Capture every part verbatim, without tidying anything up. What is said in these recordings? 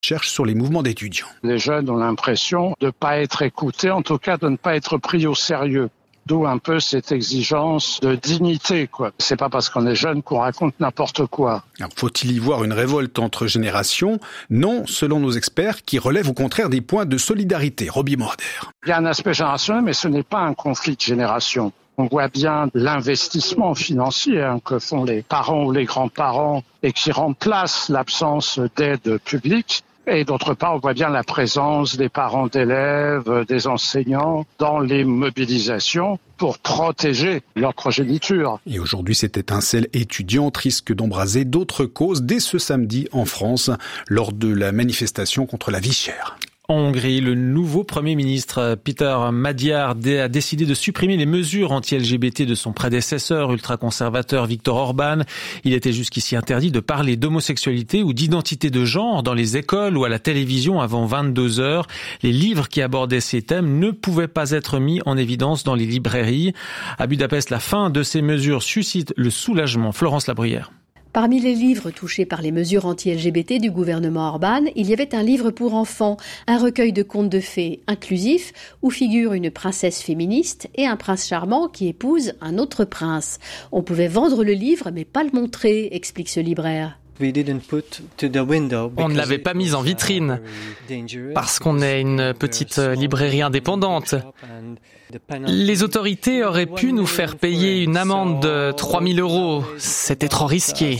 cherche sur les mouvements d'étudiants. Les jeunes ont l'impression de ne pas être écoutés, en tout cas de ne pas être pris au sérieux. D'où un peu cette exigence de dignité, quoi. C'est pas parce qu'on est jeune qu'on raconte n'importe quoi. Alors, faut-il y voir une révolte entre générations ? Non, selon nos experts, qui relèvent au contraire des points de solidarité. Roby Morder. Il y a un aspect générationnel, mais ce n'est pas un conflit de génération. On voit bien l'investissement financier hein, que font les parents ou les grands-parents et qui remplace l'absence d'aide publique. Et d'autre part, on voit bien la présence des parents d'élèves, des enseignants dans les mobilisations pour protéger leur progéniture. Et aujourd'hui, cette étincelle étudiante risque d'embraser d'autres causes dès ce samedi en France, lors de la manifestation contre la vie chère. En Hongrie, le nouveau Premier ministre Peter Magyar a décidé de supprimer les mesures anti-L G B T de son prédécesseur ultra-conservateur Viktor Orban. Il était jusqu'ici interdit de parler d'homosexualité ou d'identité de genre dans les écoles ou à la télévision avant vingt-deux heures. Les livres qui abordaient ces thèmes ne pouvaient pas être mis en évidence dans les librairies. À Budapest, la fin de ces mesures suscite le soulagement. Florence Labruyère. Parmi les livres touchés par les mesures anti-L G B T du gouvernement Orban, il y avait un livre pour enfants, un recueil de contes de fées inclusif où figure une princesse féministe et un prince charmant qui épouse un autre prince. On pouvait vendre le livre mais pas le montrer, explique ce libraire. On ne l'avait pas mis en vitrine parce qu'on est une petite librairie indépendante. Les autorités auraient pu nous faire payer une amende de trois mille euros. C'était trop risqué.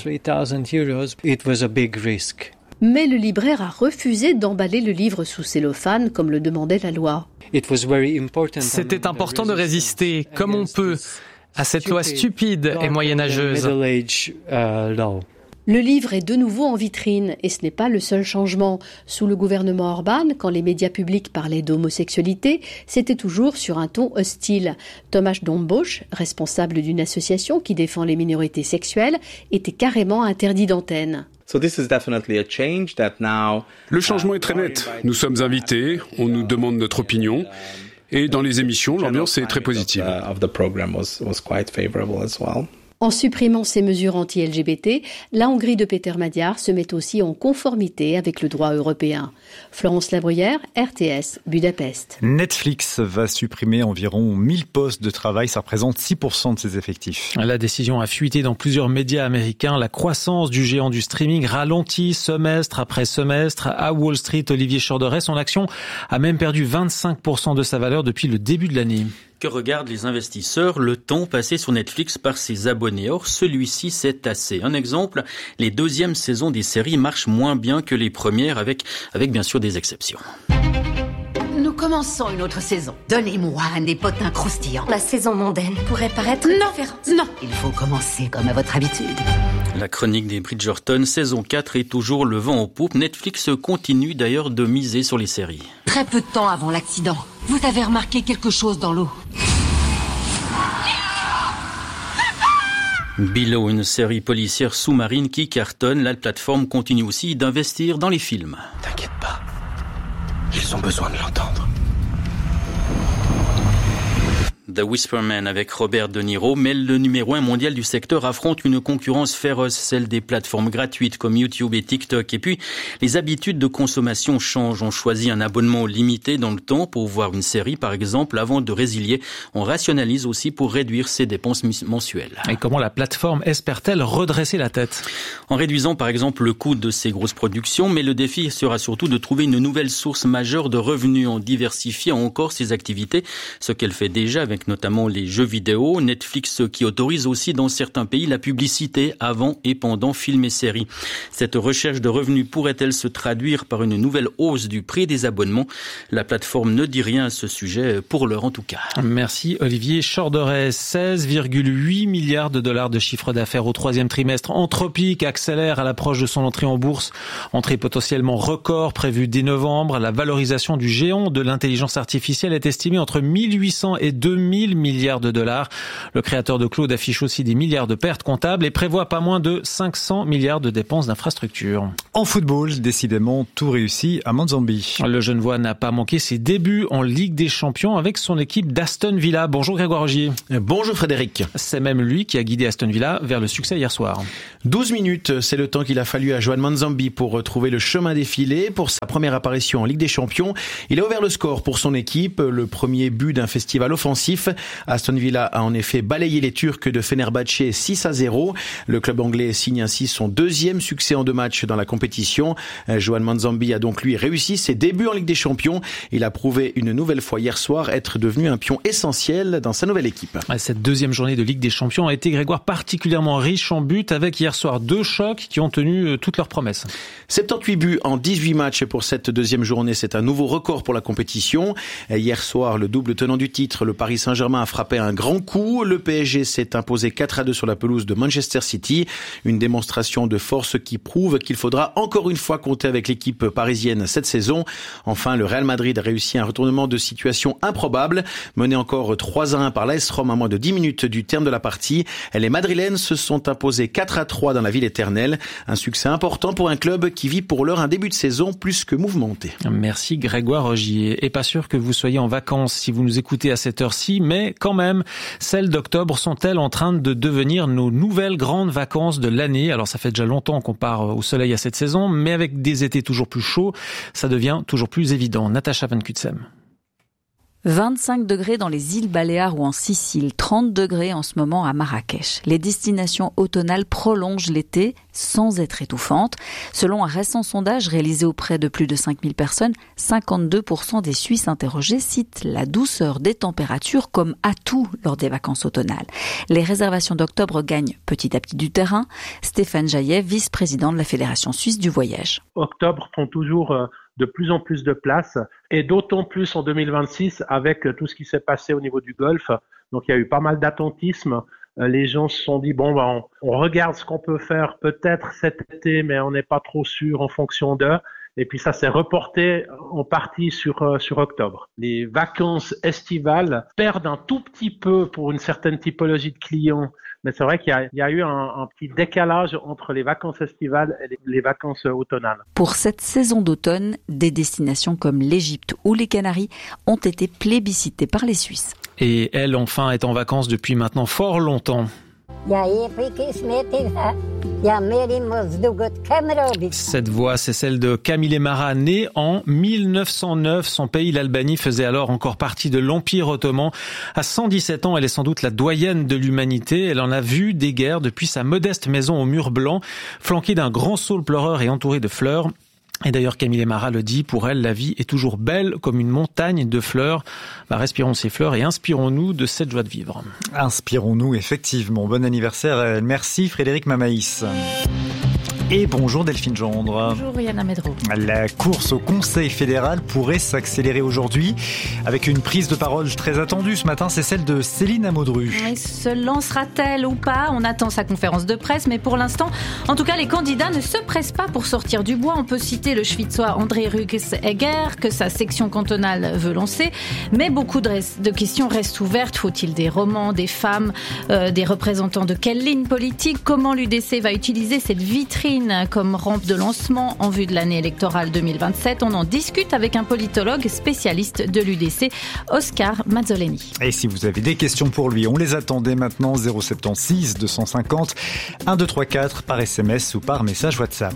Mais le libraire a refusé d'emballer le livre sous cellophane comme le demandait la loi. C'était important de résister, comme on peut, à cette loi stupide et moyenâgeuse. Le livre est de nouveau en vitrine et ce n'est pas le seul changement. Sous le gouvernement Orban, quand les médias publics parlaient d'homosexualité, c'était toujours sur un ton hostile. Tomasz Dąbos, responsable d'une association qui défend les minorités sexuelles, était carrément interdit d'antenne. Le changement est très net. Nous sommes invités, on nous demande notre opinion. Et dans les émissions, l'ambiance est très positive. En supprimant ces mesures anti-L G B T, la Hongrie de Peter Magyar se met aussi en conformité avec le droit européen. Florence Labruyère, R T S, Budapest. Netflix va supprimer environ mille postes de travail, ça représente six pour cent de ses effectifs. La décision a fuité dans plusieurs médias américains. La croissance du géant du streaming ralentit semestre après semestre. À Wall Street, Olivier Chorderet, son action a même perdu vingt-cinq pour cent de sa valeur depuis le début de l'année. Que regardent les investisseurs? Le temps passé sur Netflix par ses abonnés. Or, celui-ci s'est tassé. Un exemple, les deuxièmes saisons des séries marchent moins bien que les premières, avec, avec bien sûr des exceptions. Nous commençons une autre saison. Donnez-moi un des potins croustillants. La saison mondaine pourrait paraître non, différente. Non, il faut commencer comme à votre habitude. La chronique des Bridgerton, saison quatre, est toujours le vent en poupe. Netflix continue d'ailleurs de miser sur les séries. Très peu de temps avant l'accident, vous avez remarqué quelque chose dans l'eau. Below, une série policière sous-marine qui cartonne. La plateforme continue aussi d'investir dans les films. T'inquiète pas, ils ont besoin de l'entendre. The Whisperman avec Robert De Niro, mais le numéro un mondial du secteur affronte une concurrence féroce, celle des plateformes gratuites comme YouTube et TikTok. Et puis, les habitudes de consommation changent. On choisit un abonnement limité dans le temps pour voir une série, par exemple, avant de résilier. On rationalise aussi pour réduire ses dépenses mensuelles. Et comment la plateforme espère-t-elle redresser la tête? En réduisant, par exemple, le coût de ses grosses productions, mais le défi sera surtout de trouver une nouvelle source majeure de revenus en diversifiant encore ses activités, ce qu'elle fait déjà avec notamment les jeux vidéo. Netflix qui autorise aussi dans certains pays la publicité avant et pendant films et séries. Cette recherche de revenus pourrait-elle se traduire par une nouvelle hausse du prix des abonnements? La plateforme ne dit rien à ce sujet, pour l'heure en tout cas. Merci Olivier Chorderet. seize virgule huit milliards de dollars de chiffre d'affaires au troisième trimestre. Anthropic accélère à l'approche de son entrée en bourse. Entrée potentiellement record prévue dès novembre. La valorisation du géant de l'intelligence artificielle est estimée entre mille huit cents et deux mille mille milliards de dollars. Le créateur de Claude affiche aussi des milliards de pertes comptables et prévoit pas moins de cinq cents milliards de dépenses d'infrastructures. En football, décidément, tout réussi à Manzambi. Le Genevois n'a pas manqué ses débuts en Ligue des Champions avec son équipe d'Aston Villa. Bonjour Grégoire Rogier. Bonjour Frédéric. C'est même lui qui a guidé Aston Villa vers le succès hier soir. douze minutes, c'est le temps qu'il a fallu à Joan Manzambi pour retrouver le chemin défilé. Pour sa première apparition en Ligue des Champions, il a ouvert le score pour son équipe. Le premier but d'un festival offensif. Aston Villa a en effet balayé les Turcs de Fenerbahçe six à zéro. Le club anglais signe ainsi son deuxième succès en deux matchs dans la compétition. Joan Manzambi a donc lui réussi ses débuts en Ligue des Champions. Il a prouvé une nouvelle fois hier soir être devenu un pion essentiel dans sa nouvelle équipe. Cette deuxième journée de Ligue des Champions a été, Grégoire, particulièrement riche en buts avec hier soir deux chocs qui ont tenu toutes leurs promesses. soixante-dix-huit buts en dix-huit matchs pour cette deuxième journée. C'est un nouveau record pour la compétition. Hier soir, le double tenant du titre, le Paris Saint-Germain a frappé un grand coup. Le P S G s'est imposé quatre à deux sur la pelouse de Manchester City. Une démonstration de force qui prouve qu'il faudra encore une fois compter avec l'équipe parisienne cette saison. Enfin, le Real Madrid a réussi un retournement de situation improbable. Mené encore trois à un par l'A S Rome à moins de dix minutes du terme de la partie. Les Madrilènes se sont imposés quatre à trois dans la ville éternelle. Un succès important pour un club qui vit pour l'heure un début de saison plus que mouvementé. Merci Grégoire Rogier. Et pas sûr que vous soyez en vacances si vous nous écoutez à cette heure-ci, mais quand même, celles d'octobre sont-elles en train de devenir nos nouvelles grandes vacances de l'année? Alors ça fait déjà longtemps qu'on part au soleil à cette saison, mais avec des étés toujours plus chauds, ça devient toujours plus évident. Natacha Van Kutsem. vingt-cinq degrés dans les îles Baléares ou en Sicile, trente degrés en ce moment à Marrakech. Les destinations automnales prolongent l'été sans être étouffantes. Selon un récent sondage réalisé auprès de plus de cinq mille personnes, cinquante-deux pour cent des Suisses interrogés citent la douceur des températures comme atout lors des vacances automnales. Les réservations d'octobre gagnent petit à petit du terrain. Stéphane Jaillet, vice-président de la Fédération suisse du voyage. Octobre prend toujours de plus en plus de place et d'autant plus en deux mille vingt-six avec tout ce qui s'est passé au niveau du Golfe. Donc il y a eu pas mal d'attentisme. Les gens se sont dit bon ben on, on regarde ce qu'on peut faire peut-être cet été, mais on n'est pas trop sûr en fonction d'eux. Et puis ça s'est reporté en partie sur euh, sur octobre. Les vacances estivales perdent un tout petit peu pour une certaine typologie de clients. Mais c'est vrai qu'il y a, il y a eu un, un petit décalage entre les vacances estivales et les, les vacances automnales. Pour cette saison d'automne, des destinations comme l'Égypte ou les Canaries ont été plébiscitées par les Suisses. Et elle, enfin, est en vacances depuis maintenant fort longtemps. Cette voix, c'est celle de Camille Mara, née en mille neuf cent neuf. Son pays, l'Albanie, faisait alors encore partie de l'Empire ottoman. À cent dix-sept ans, elle est sans doute la doyenne de l'humanité. Elle en a vu des guerres depuis sa modeste maison au mur blanc, flanquée d'un grand saule pleureur et entourée de fleurs. Et d'ailleurs, Camille Mara le dit, pour elle, la vie est toujours belle comme une montagne de fleurs. Bah, respirons ces fleurs et inspirons-nous de cette joie de vivre. Inspirons-nous, effectivement. Bon anniversaire. Merci Frédéric Mamaïs. Et bonjour Delphine Gendre. Bonjour Yann Amedro. La course au Conseil fédéral pourrait s'accélérer aujourd'hui avec une prise de parole très attendue ce matin, c'est celle de Céline Amodru. Et se lancera-t-elle ou pas? On attend sa conférence de presse, mais pour l'instant, en tout cas, les candidats ne se pressent pas pour sortir du bois. On peut citer le Schwyzois André Ruges-Egger, que sa section cantonale veut lancer, mais beaucoup de, res- de questions restent ouvertes. Faut-il des romans, des femmes, euh, des représentants de quelle ligne politique? Comment l'U D C va utiliser cette vitrine comme rampe de lancement en vue de l'année électorale deux mille vingt-sept. On en discute avec un politologue spécialiste de l'U D C, Oscar Mazzoleni. Et si vous avez des questions pour lui, on les attend dès maintenant, zéro sept six deux cent cinquante un deux trois quatre par S M S ou par message WhatsApp.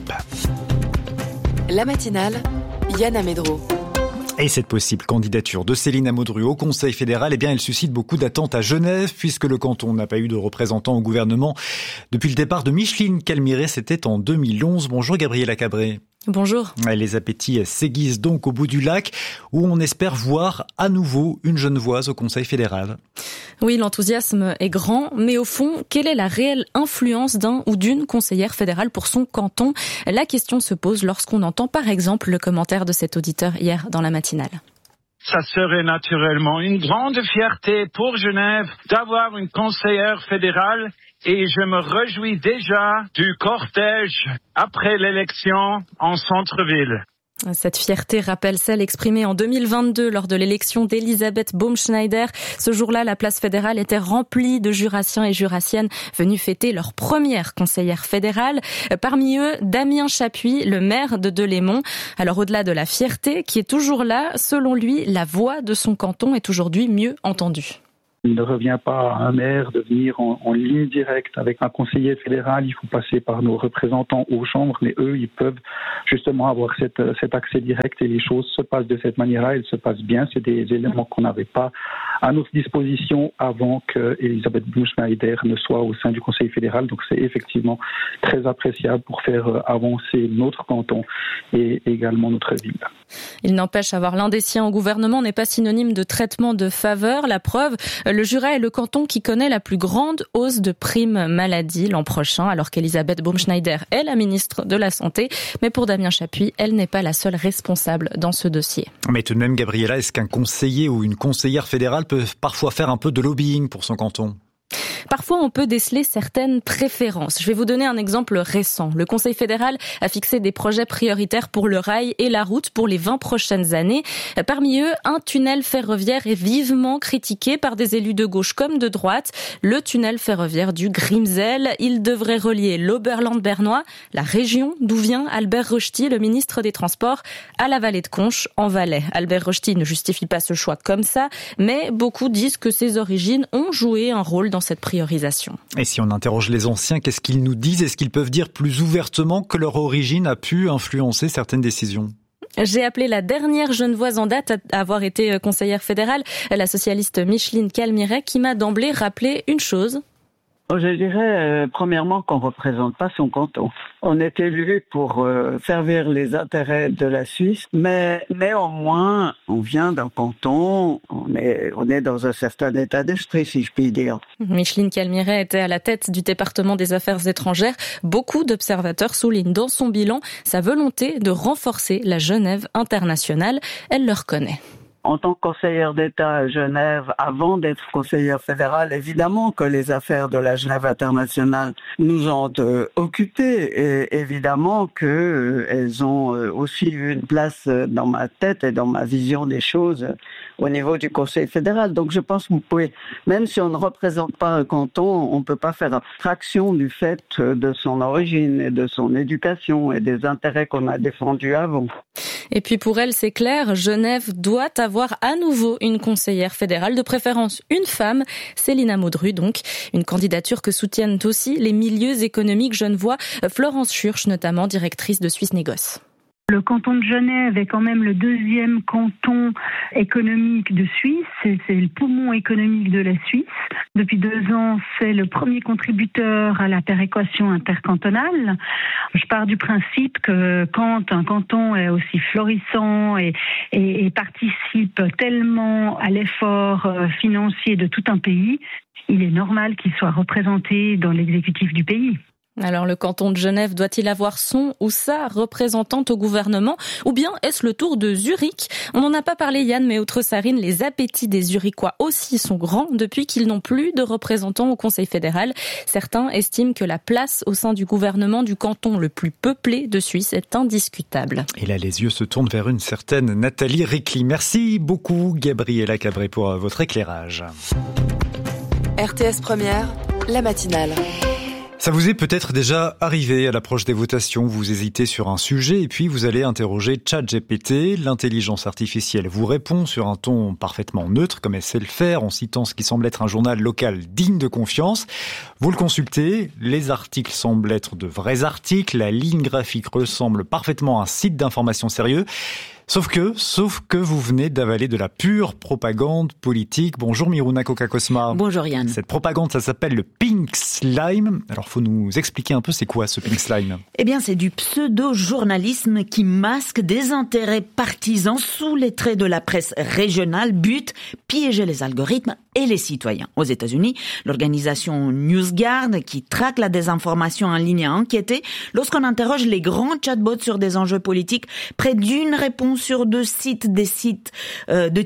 La matinale, Yann Amedro. Et cette possible candidature de Céline Amodru au Conseil fédéral, eh bien, elle suscite beaucoup d'attentes à Genève, puisque le canton n'a pas eu de représentant au gouvernement depuis le départ de Micheline Calmiré, c'était en deux mille onze. Bonjour Gabriela Cabré. Bonjour. Les appétits s'aiguisent donc au bout du lac, où on espère voir à nouveau une Genevoise au Conseil fédéral. Oui, l'enthousiasme est grand, mais au fond, quelle est la réelle influence d'un ou d'une conseillère fédérale pour son canton? La question se pose lorsqu'on entend par exemple le commentaire de cet auditeur hier dans la matinale. Ça serait naturellement une grande fierté pour Genève d'avoir une conseillère fédérale et je me réjouis déjà du cortège après l'élection en centre-ville. Cette fierté rappelle celle exprimée en deux mille vingt-deux lors de l'élection d'Elisabeth Baumschneider. Ce jour-là, la place fédérale était remplie de jurassiens et jurassiennes venus fêter leur première conseillère fédérale. Parmi eux, Damien Chapuis, le maire de Delémont. Alors au-delà de la fierté qui est toujours là, selon lui, la voix de son canton est aujourd'hui mieux entendue. Il ne revient pas à un maire de venir en, en ligne directe avec un conseiller fédéral. Il faut passer par nos représentants aux chambres, mais eux, ils peuvent justement avoir cette, cet accès direct et les choses se passent de cette manière-là. Elles se passent bien. C'est des éléments qu'on n'avait pas à notre disposition avant que Elisabeth Baumschneider ne soit au sein du Conseil fédéral. Donc c'est effectivement très appréciable pour faire avancer notre canton et également notre ville. Il n'empêche, avoir l'un des siens au gouvernement n'est pas synonyme de traitement de faveur. La preuve, le Jura est le canton qui connaît la plus grande hausse de primes maladie l'an prochain, alors qu'Elisabeth Baumschneider est la ministre de la Santé. Mais pour Damien Chapuis, elle n'est pas la seule responsable dans ce dossier. Mais tout de même, Gabriella, est-ce qu'un conseiller ou une conseillère fédérale peut parfois faire un peu de lobbying pour son canton ? Parfois, on peut déceler certaines préférences. Je vais vous donner un exemple récent. Le Conseil fédéral a fixé des projets prioritaires pour le rail et la route pour les vingt prochaines années. Parmi eux, un tunnel ferroviaire est vivement critiqué par des élus de gauche comme de droite. Le tunnel ferroviaire du Grimsel. Il devrait relier l'Oberland bernois, la région d'où vient Albert Rochety, le ministre des Transports, à la vallée de Conches, en Valais. Albert Rochety ne justifie pas ce choix comme ça, mais beaucoup disent que ses origines ont joué un rôle dans cette priorisation. Et si on interroge les anciens, qu'est-ce qu'ils nous disent ? Est-ce qu'ils peuvent dire plus ouvertement que leur origine a pu influencer certaines décisions ? J'ai appelé la dernière Genevoise en date à avoir été conseillère fédérale, la socialiste Micheline Calmiret, qui m'a d'emblée rappelé une chose. Je dirais euh, premièrement qu'on représente pas son canton. On est élu pour euh, servir les intérêts de la Suisse, mais néanmoins, on vient d'un canton, on est on est dans un certain état d'esprit, si je puis dire. Micheline Calmiret était à la tête du département des affaires étrangères. Beaucoup d'observateurs soulignent dans son bilan sa volonté de renforcer la Genève internationale. Elle le reconnaît. En tant que conseillère d'État à Genève, avant d'être conseillère fédérale, évidemment que les affaires de la Genève internationale nous ont euh, occupés et évidemment que euh, elles ont euh, aussi eu une place dans ma tête et dans ma vision des choses euh, au niveau du Conseil fédéral. Donc je pense que vous pouvez, même si on ne représente pas un canton, on ne peut pas faire abstraction du fait de son origine et de son éducation et des intérêts qu'on a défendus avant. Et puis pour elle, c'est clair, Genève doit avoir à nouveau une conseillère fédérale, de préférence une femme, Céline Maudru donc, une candidature que soutiennent aussi les milieux économiques genevois, Florence Schurch notamment, directrice de Suisse Négoce. Le canton de Genève est quand même le deuxième canton économique de Suisse, c'est, c'est le poumon économique de la Suisse. Depuis deux ans, c'est le premier contributeur à la péréquation intercantonale. Je pars du principe que quand un canton est aussi florissant et, et, et participe tellement à l'effort financier de tout un pays, il est normal qu'il soit représenté dans l'exécutif du pays. Alors le canton de Genève doit-il avoir son ou sa représentante au gouvernement, ou bien est-ce le tour de Zurich ? On n'en a pas parlé Yann, mais outre Sarine, les appétits des Zurichois aussi sont grands depuis qu'ils n'ont plus de représentants au Conseil fédéral. Certains estiment que la place au sein du gouvernement du canton le plus peuplé de Suisse est indiscutable. Et là les yeux se tournent vers une certaine Nathalie Ricli. Merci beaucoup Gabriella Cabré pour votre éclairage. R T S Première, la matinale. Ça vous est peut-être déjà arrivé à l'approche des votations, vous hésitez sur un sujet et puis vous allez interroger ChatGPT. L'intelligence artificielle vous répond sur un ton parfaitement neutre, comme elle sait le faire, en citant ce qui semble être un journal local digne de confiance. Vous le consultez, les articles semblent être de vrais articles, la ligne graphique ressemble parfaitement à un site d'information sérieux. Sauf que, sauf que vous venez d'avaler de la pure propagande politique. Bonjour Miruna Kokakosma. Bonjour Yann. Cette propagande, ça s'appelle le Pink Slime. Alors, faut nous expliquer un peu c'est quoi ce Pink Slime? Eh bien, c'est du pseudo-journalisme qui masque des intérêts partisans sous les traits de la presse régionale. But, piéger les algorithmes et les citoyens. Aux États-Unis, l'organisation NewsGuard, qui traque la désinformation en ligne, a enquêté. Lorsqu'on interroge les grands chatbots sur des enjeux politiques, près d'une réponse sur deux cite des sites euh, de type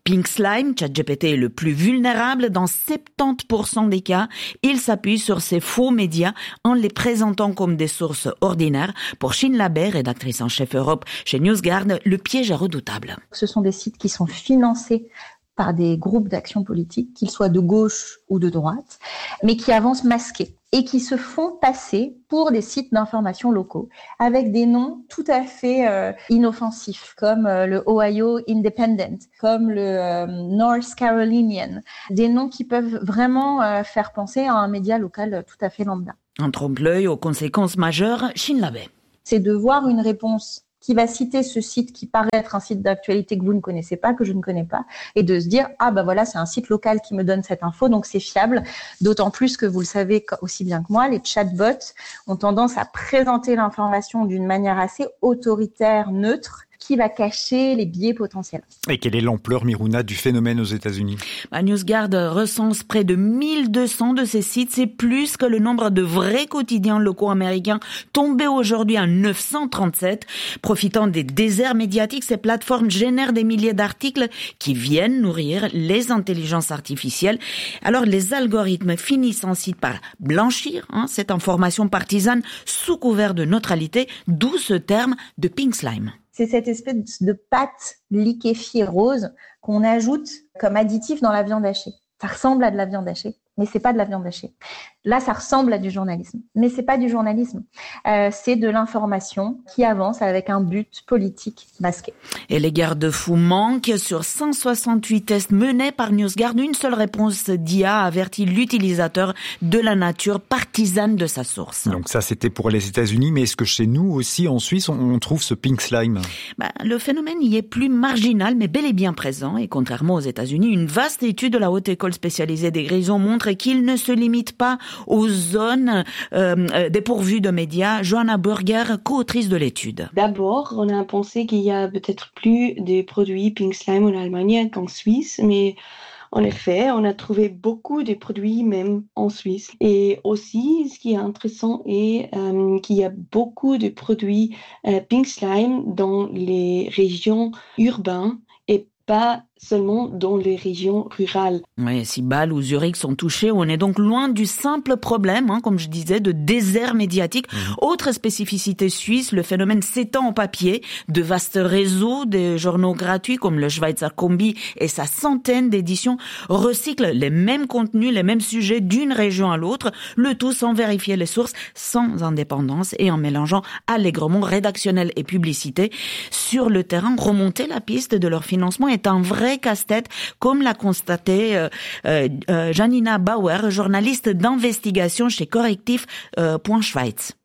Pink Slime, ChatGPT est le plus vulnérable. Dans soixante-dix pour cent des cas, il s'appuie sur ces faux médias en les présentant comme des sources ordinaires. Pour Chine Labé, rédactrice en chef Europe chez NewsGuard, le piège est redoutable. Ce sont des sites qui sont financés par des groupes d'action politique, qu'ils soient de gauche ou de droite, mais qui avancent masqués et qui se font passer pour des sites d'information locaux, avec des noms tout à fait euh, inoffensifs, comme euh, le Ohio Independent, comme le euh, North Carolinian, des noms qui peuvent vraiment euh, faire penser à un média local tout à fait lambda. Un trompe-l'œil aux conséquences majeures, Chine Labé. C'est de voir une réponse qui va citer ce site qui paraît être un site d'actualité que vous ne connaissez pas, que je ne connais pas, et de se dire « Ah ben voilà, c'est un site local qui me donne cette info, donc c'est fiable », d'autant plus que vous le savez aussi bien que moi, les chatbots ont tendance à présenter l'information d'une manière assez autoritaire, neutre, qui va cacher les biais potentiels. Et quelle est l'ampleur, Miruna, du phénomène aux États-Unis ? Bah, NewsGuard recense près de mille deux cents de ces sites. C'est plus que le nombre de vrais quotidiens locaux américains, tombés aujourd'hui à neuf cent trente-sept. Profitant des déserts médiatiques, ces plateformes génèrent des milliers d'articles qui viennent nourrir les intelligences artificielles. Alors, les algorithmes finissent ensuite par blanchir hein, cette information partisane sous couvert de neutralité, d'où ce terme de pink slime. C'est cette espèce de pâte liquéfiée rose qu'on ajoute comme additif dans la viande hachée. Ça ressemble à de la viande hachée, mais c'est pas de la viande hachée. Là, ça ressemble à du journalisme, mais c'est pas du journalisme. Euh, c'est de l'information qui avance avec un but politique masqué. Et les garde-fous manquent. Sur cent soixante-huit tests menés par NewsGuard, une seule réponse d'I A avertit l'utilisateur de la nature partisane de sa source. Donc ça, c'était pour les États-Unis, mais est-ce que chez nous aussi, en Suisse, on trouve ce pink slime ? Bah, le phénomène y est plus marginal, mais bel et bien présent. Et contrairement aux États-Unis, une vaste étude de la Haute École spécialisée des Grisons montre qu'il ne se limite pas aux zones euh, dépourvues de médias. Johanna Burger, co-autrice de l'étude. D'abord, on a pensé qu'il y a peut-être plus de produits Pink Slime en Allemagne qu'en Suisse, mais en effet, on a trouvé beaucoup de produits même en Suisse. Et aussi, ce qui est intéressant est euh, qu'il y a beaucoup de produits euh, Pink Slime dans les régions urbaines et pas seulement dans les régions rurales. Oui, si Bâle ou Zurich sont touchés, on est donc loin du simple problème, hein, comme je disais, de désert médiatique. Mmh. Autre spécificité suisse, le phénomène s'étend en papier. De vastes réseaux de journaux gratuits comme le Schweizer Kombi et sa centaine d'éditions recyclent les mêmes contenus, les mêmes sujets d'une région à l'autre, le tout sans vérifier les sources, sans indépendance et en mélangeant allègrement rédactionnel et publicité. Sur le terrain, remonter la piste de leur financement est un vrai casse-tête, comme l'a constaté euh, euh, Janina Bauer, journaliste d'investigation chez Correctif euh, Schweiz.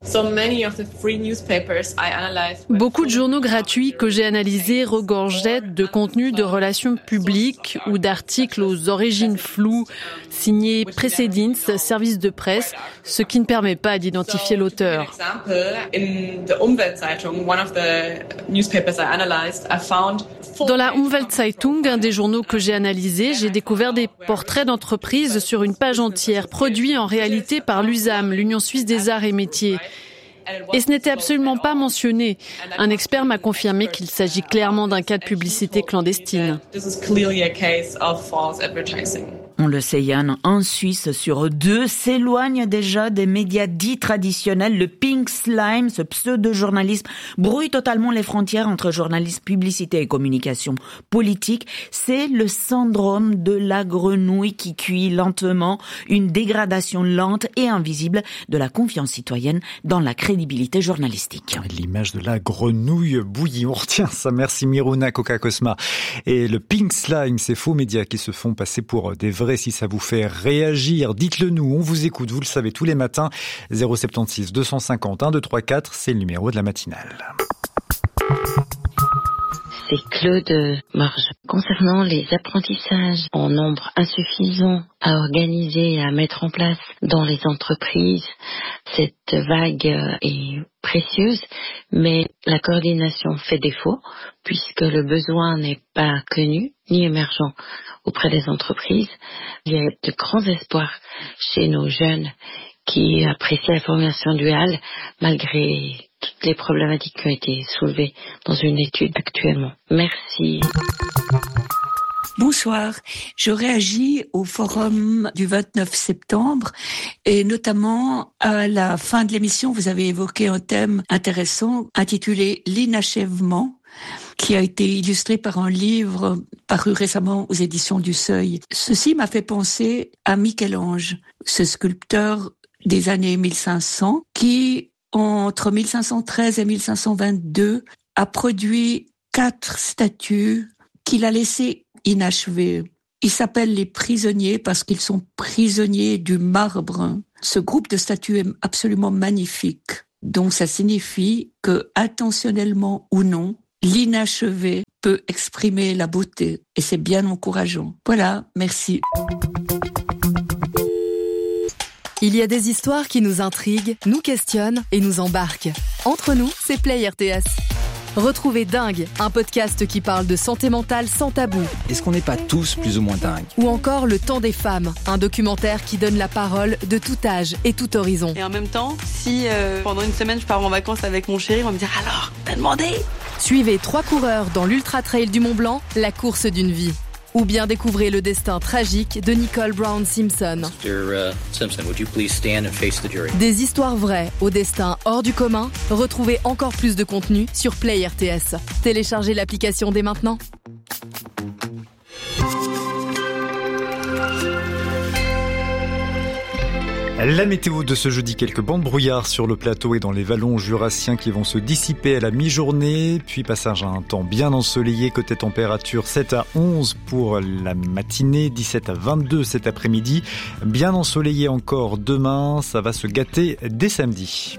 Beaucoup de journaux gratuits que j'ai analysés regorgeaient de contenus de relations publiques ou d'articles aux origines floues, signés Precedins, service de presse, ce qui ne permet pas d'identifier l'auteur. Dans la Umweltzeitung, un des journaux que j'ai analysé, j'ai découvert des portraits d'entreprises sur une page entière, produits en réalité par l'U S A M, l'Union Suisse des Arts et Métiers. Et ce n'était absolument pas mentionné. Un expert m'a confirmé qu'il s'agit clairement d'un cas de publicité clandestine. On le sait, Yann, un Suisse sur deux s'éloigne déjà des médias dits traditionnels. Le pink slime, ce pseudo-journalisme, brouille totalement les frontières entre journalisme, publicité et communication politique. C'est le syndrome de la grenouille qui cuit lentement, une dégradation lente et invisible de la confiance citoyenne dans la crédibilité journalistique. L'image de la grenouille bouillie, on retient ça. Merci Miruna Koka-Cosma. Et le pink slime, ces faux médias qui se font passer pour des vrais. Si ça vous fait réagir, dites-le nous, on vous écoute, vous le savez, tous les matins. zéro sept six deux cent cinquante un deux trois quatre, c'est le numéro de la matinale. C'est Claude Marge. Concernant les apprentissages en nombre insuffisant à organiser et à mettre en place dans les entreprises, cette vague est précieuse, mais la coordination fait défaut puisque le besoin n'est pas connu ni émergent auprès des entreprises. Il y a de grands espoirs chez nos jeunes qui apprécient la formation duale malgré toutes les problématiques qui ont été soulevées dans une étude actuellement. Merci. Bonsoir. Je réagis au forum du vingt-neuf septembre et notamment à la fin de l'émission, vous avez évoqué un thème intéressant intitulé « L'inachèvement », qui a été illustré par un livre paru récemment aux éditions du Seuil. Ceci m'a fait penser à Michel-Ange, ce sculpteur des années mille cinq cents, qui, entre mille cinq cent treize et mille cinq cent vingt-deux, a produit quatre statues qu'il a laissées inachevées. Ils s'appellent les prisonniers parce qu'ils sont prisonniers du marbre. Ce groupe de statues est absolument magnifique. Donc ça signifie que, intentionnellement ou non, l'inachevé peut exprimer la beauté et c'est bien encourageant. Voilà, merci. Il y a des histoires qui nous intriguent, nous questionnent et nous embarquent. Entre nous, c'est Play R T S. Retrouvez Dingue, un podcast qui parle de santé mentale sans tabou. Est-ce qu'on n'est pas tous plus ou moins dingues ? Ou encore Le Temps des femmes, un documentaire qui donne la parole de tout âge et tout horizon. Et en même temps, si euh, pendant une semaine je pars en vacances avec mon chéri, on va me dire « Alors, t'as demandé ?» Suivez trois coureurs dans l'Ultra Trail du Mont Blanc, la course d'une vie. Ou bien découvrez le destin tragique de Nicole Brown Simpson. mister Simpson, would you please stand and face the jury? Des histoires vraies au destin hors du commun. Retrouvez encore plus de contenu sur Play R T S. Téléchargez l'application dès maintenant. La météo de ce jeudi, quelques bancs de brouillard sur le plateau et dans les vallons jurassiens qui vont se dissiper à la mi-journée, puis passage à un temps bien ensoleillé, côté température sept à onze pour la matinée, dix-sept à vingt-deux cet après-midi, bien ensoleillé encore demain, ça va se gâter dès samedi.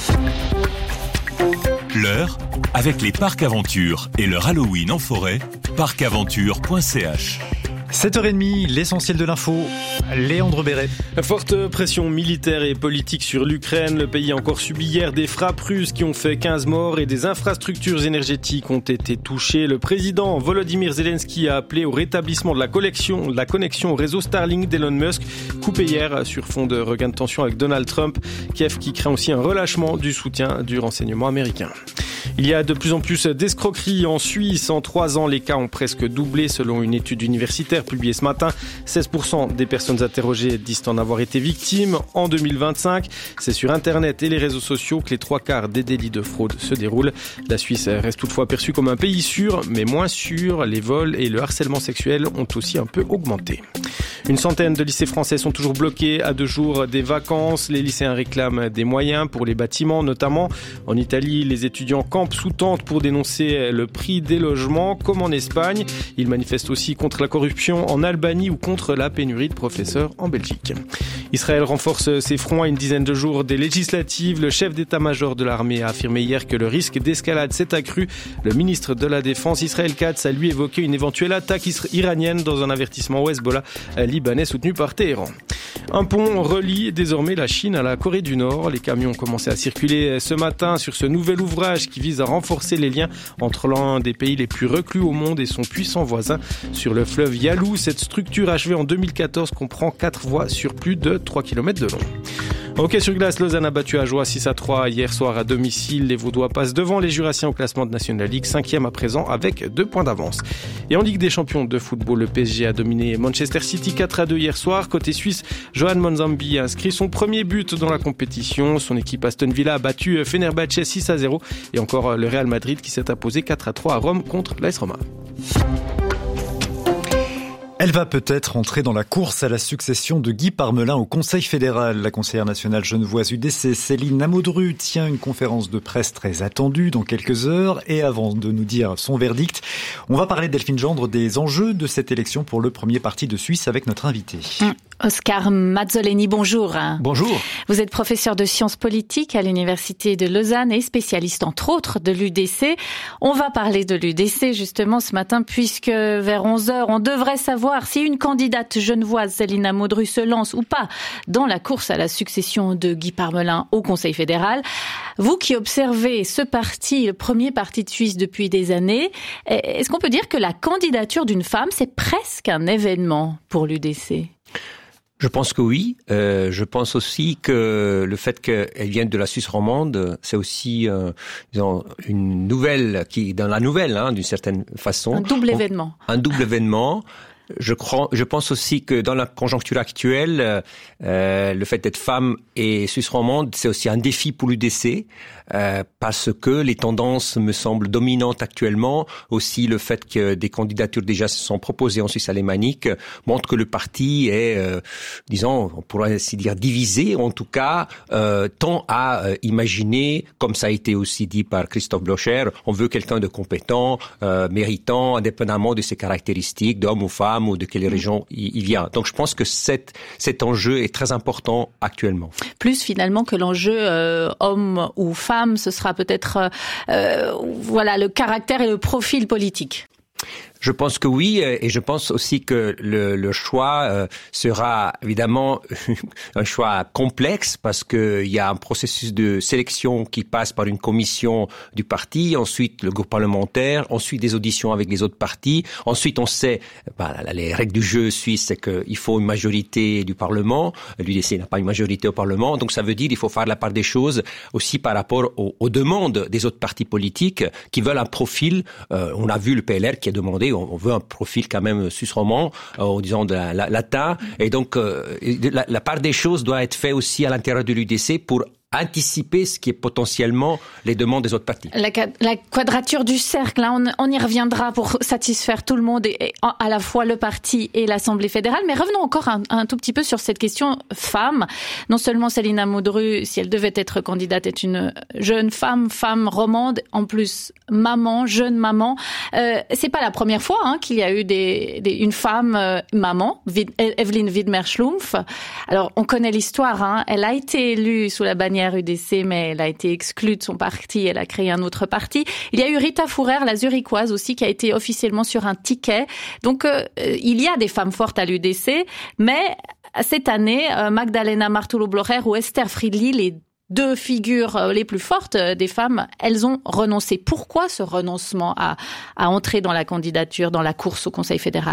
L'heure, avec les parcs Aventure et leur Halloween en forêt, parc aventure point c h. sept heures trente, l'essentiel de l'info, Léandre Béret. Forte pression militaire et politique sur l'Ukraine. Le pays a encore subi hier des frappes russes qui ont fait quinze morts et des infrastructures énergétiques ont été touchées. Le président Volodymyr Zelensky a appelé au rétablissement de la connexion, de la connexion au réseau Starlink d'Elon Musk, coupé hier sur fond de regain de tension avec Donald Trump. Kiev qui craint aussi un relâchement du soutien du renseignement américain. Il y a de plus en plus d'escroqueries en Suisse. En trois ans, les cas ont presque doublé selon une étude universitaire publiée ce matin. seize pour cent des personnes interrogées disent en avoir été victimes en deux mille vingt-cinq. C'est sur Internet et les réseaux sociaux que les trois quarts des délits de fraude se déroulent. La Suisse reste toutefois perçue comme un pays sûr, mais moins sûr. Les vols et le harcèlement sexuel ont aussi un peu augmenté. Une centaine de lycées français sont toujours bloqués à deux jours des vacances. Les lycéens réclament des moyens pour les bâtiments, notamment. En Italie, les étudiants campent sous tente pour dénoncer le prix des logements, comme en Espagne. Ils manifestent aussi contre la corruption en Albanie ou contre la pénurie de professeurs en Belgique. Israël renforce ses fronts à une dizaine de jours des législatives. Le chef d'état-major de l'armée a affirmé hier que le risque d'escalade s'est accru. Le ministre de la Défense, Israël Katz, a lui évoqué une éventuelle attaque iranienne dans un avertissement au Hezbollah libanais soutenu par Téhéran. Un pont relie désormais la Chine à la Corée du Nord. Les camions ont commencé à circuler ce matin sur ce nouvel ouvrage qui vise à renforcer les liens entre l'un des pays les plus reclus au monde et son puissant voisin sur le fleuve Yalu. Cette structure achevée en deux mille quatorze comprend quatre voies sur plus de trois kilomètres de long. Hockey sur glace, Lausanne a battu Ajoie six à trois hier soir à domicile. Les Vaudois passent devant les Jurassiens au classement de National League, cinquième à présent avec deux points d'avance. Et en Ligue des champions de football, le P S G a dominé Manchester City quatre à deux hier soir. Côté suisse, Johan Monzambi a inscrit son premier but dans la compétition. Son équipe Aston Villa a battu Fenerbahçe six à zéro. Et encore le Real Madrid qui s'est imposé quatre à trois à Rome contre l'A S Roma. Elle va peut-être entrer dans la course à la succession de Guy Parmelin au Conseil fédéral. La conseillère nationale genevoise U D C, Céline Amodru, tient une conférence de presse très attendue dans quelques heures. Et avant de nous dire son verdict, on va parler, Delphine Gendre, des enjeux de cette élection pour le premier parti de Suisse avec notre invité. Oscar Mazzoleni, bonjour. Bonjour. Vous êtes professeur de sciences politiques à l'Université de Lausanne et spécialiste entre autres de l'U D C. On va parler de l'U D C justement ce matin puisque vers onze heures, on devrait savoir si une candidate genevoise, Céline Amodru, se lance ou pas dans la course à la succession de Guy Parmelin au Conseil fédéral. Vous qui observez ce parti, le premier parti de Suisse depuis des années, est-ce qu'on peut dire que la candidature d'une femme, c'est presque un événement pour l'U D C ? Je pense que oui. Euh, je pense aussi que le fait qu'elle vienne de la Suisse romande, c'est aussi euh, disons, une nouvelle qui, dans la nouvelle, hein, d'une certaine façon. Un double événement. Un double événement. Je crois, je pense aussi que dans la conjoncture actuelle, euh, le fait d'être femme et suisse romande, c'est aussi un défi pour l'U D C, euh, parce que les tendances me semblent dominantes actuellement. Aussi, le fait que des candidatures déjà se sont proposées en Suisse alémanique montre que le parti est, euh, disons, on pourrait ainsi dire divisé, en tout cas, euh, tend à euh, imaginer, comme ça a été aussi dit par Christophe Blocher, on veut quelqu'un de compétent, euh, méritant, indépendamment de ses caractéristiques, d'homme ou femme, ou de quelle région il vient. Donc je pense que cet, cet enjeu est très important actuellement. Plus finalement que l'enjeu euh, homme ou femme, ce sera peut-être euh, voilà le caractère et le profil politique. Je pense que oui, et je pense aussi que le, le choix euh, sera évidemment un choix complexe parce que il y a un processus de sélection qui passe par une commission du parti, ensuite le groupe parlementaire, ensuite des auditions avec les autres partis. Ensuite, on sait, bah, les règles du jeu suisse, c'est qu'il faut une majorité du Parlement. L'U D C n'a pas une majorité au Parlement, donc ça veut dire qu'il faut faire la part des choses aussi par rapport aux, aux demandes des autres partis politiques qui veulent un profil. Euh, on a vu le P L R qui a demandé. On veut un profil quand même suisse-romand, euh, disons de la, la, latin. Et donc, euh, la, la part des choses doit être faite aussi à l'intérieur de l'U D C pour anticiper ce qui est potentiellement les demandes des autres partis. La, la quadrature du cercle, là, on, on y reviendra pour satisfaire tout le monde, et, et à la fois le parti et l'Assemblée fédérale. Mais revenons encore un, un tout petit peu sur cette question femme. Non seulement Céline Amodru, si elle devait être candidate, est une jeune femme, femme romande, en plus maman, jeune maman. Euh, c'est pas la première fois hein, qu'il y a eu des, des, une femme euh, maman, Vid, Evelyn Widmer-Schlumpf. Alors, on connaît l'histoire. Hein. Elle a été élue sous la bannière U D C, mais elle a été exclue de son parti, elle a créé un autre parti. Il y a eu Rita Fourer, la zurichoise aussi, qui a été officiellement sur un ticket. Donc, euh, il y a des femmes fortes à l'U D C, mais cette année, euh, Magdalena Martulo-Blocher ou Esther Friedli, les deux figures les plus fortes des femmes, elles ont renoncé. Pourquoi ce renoncement à, à entrer dans la candidature, dans la course au Conseil fédéral ?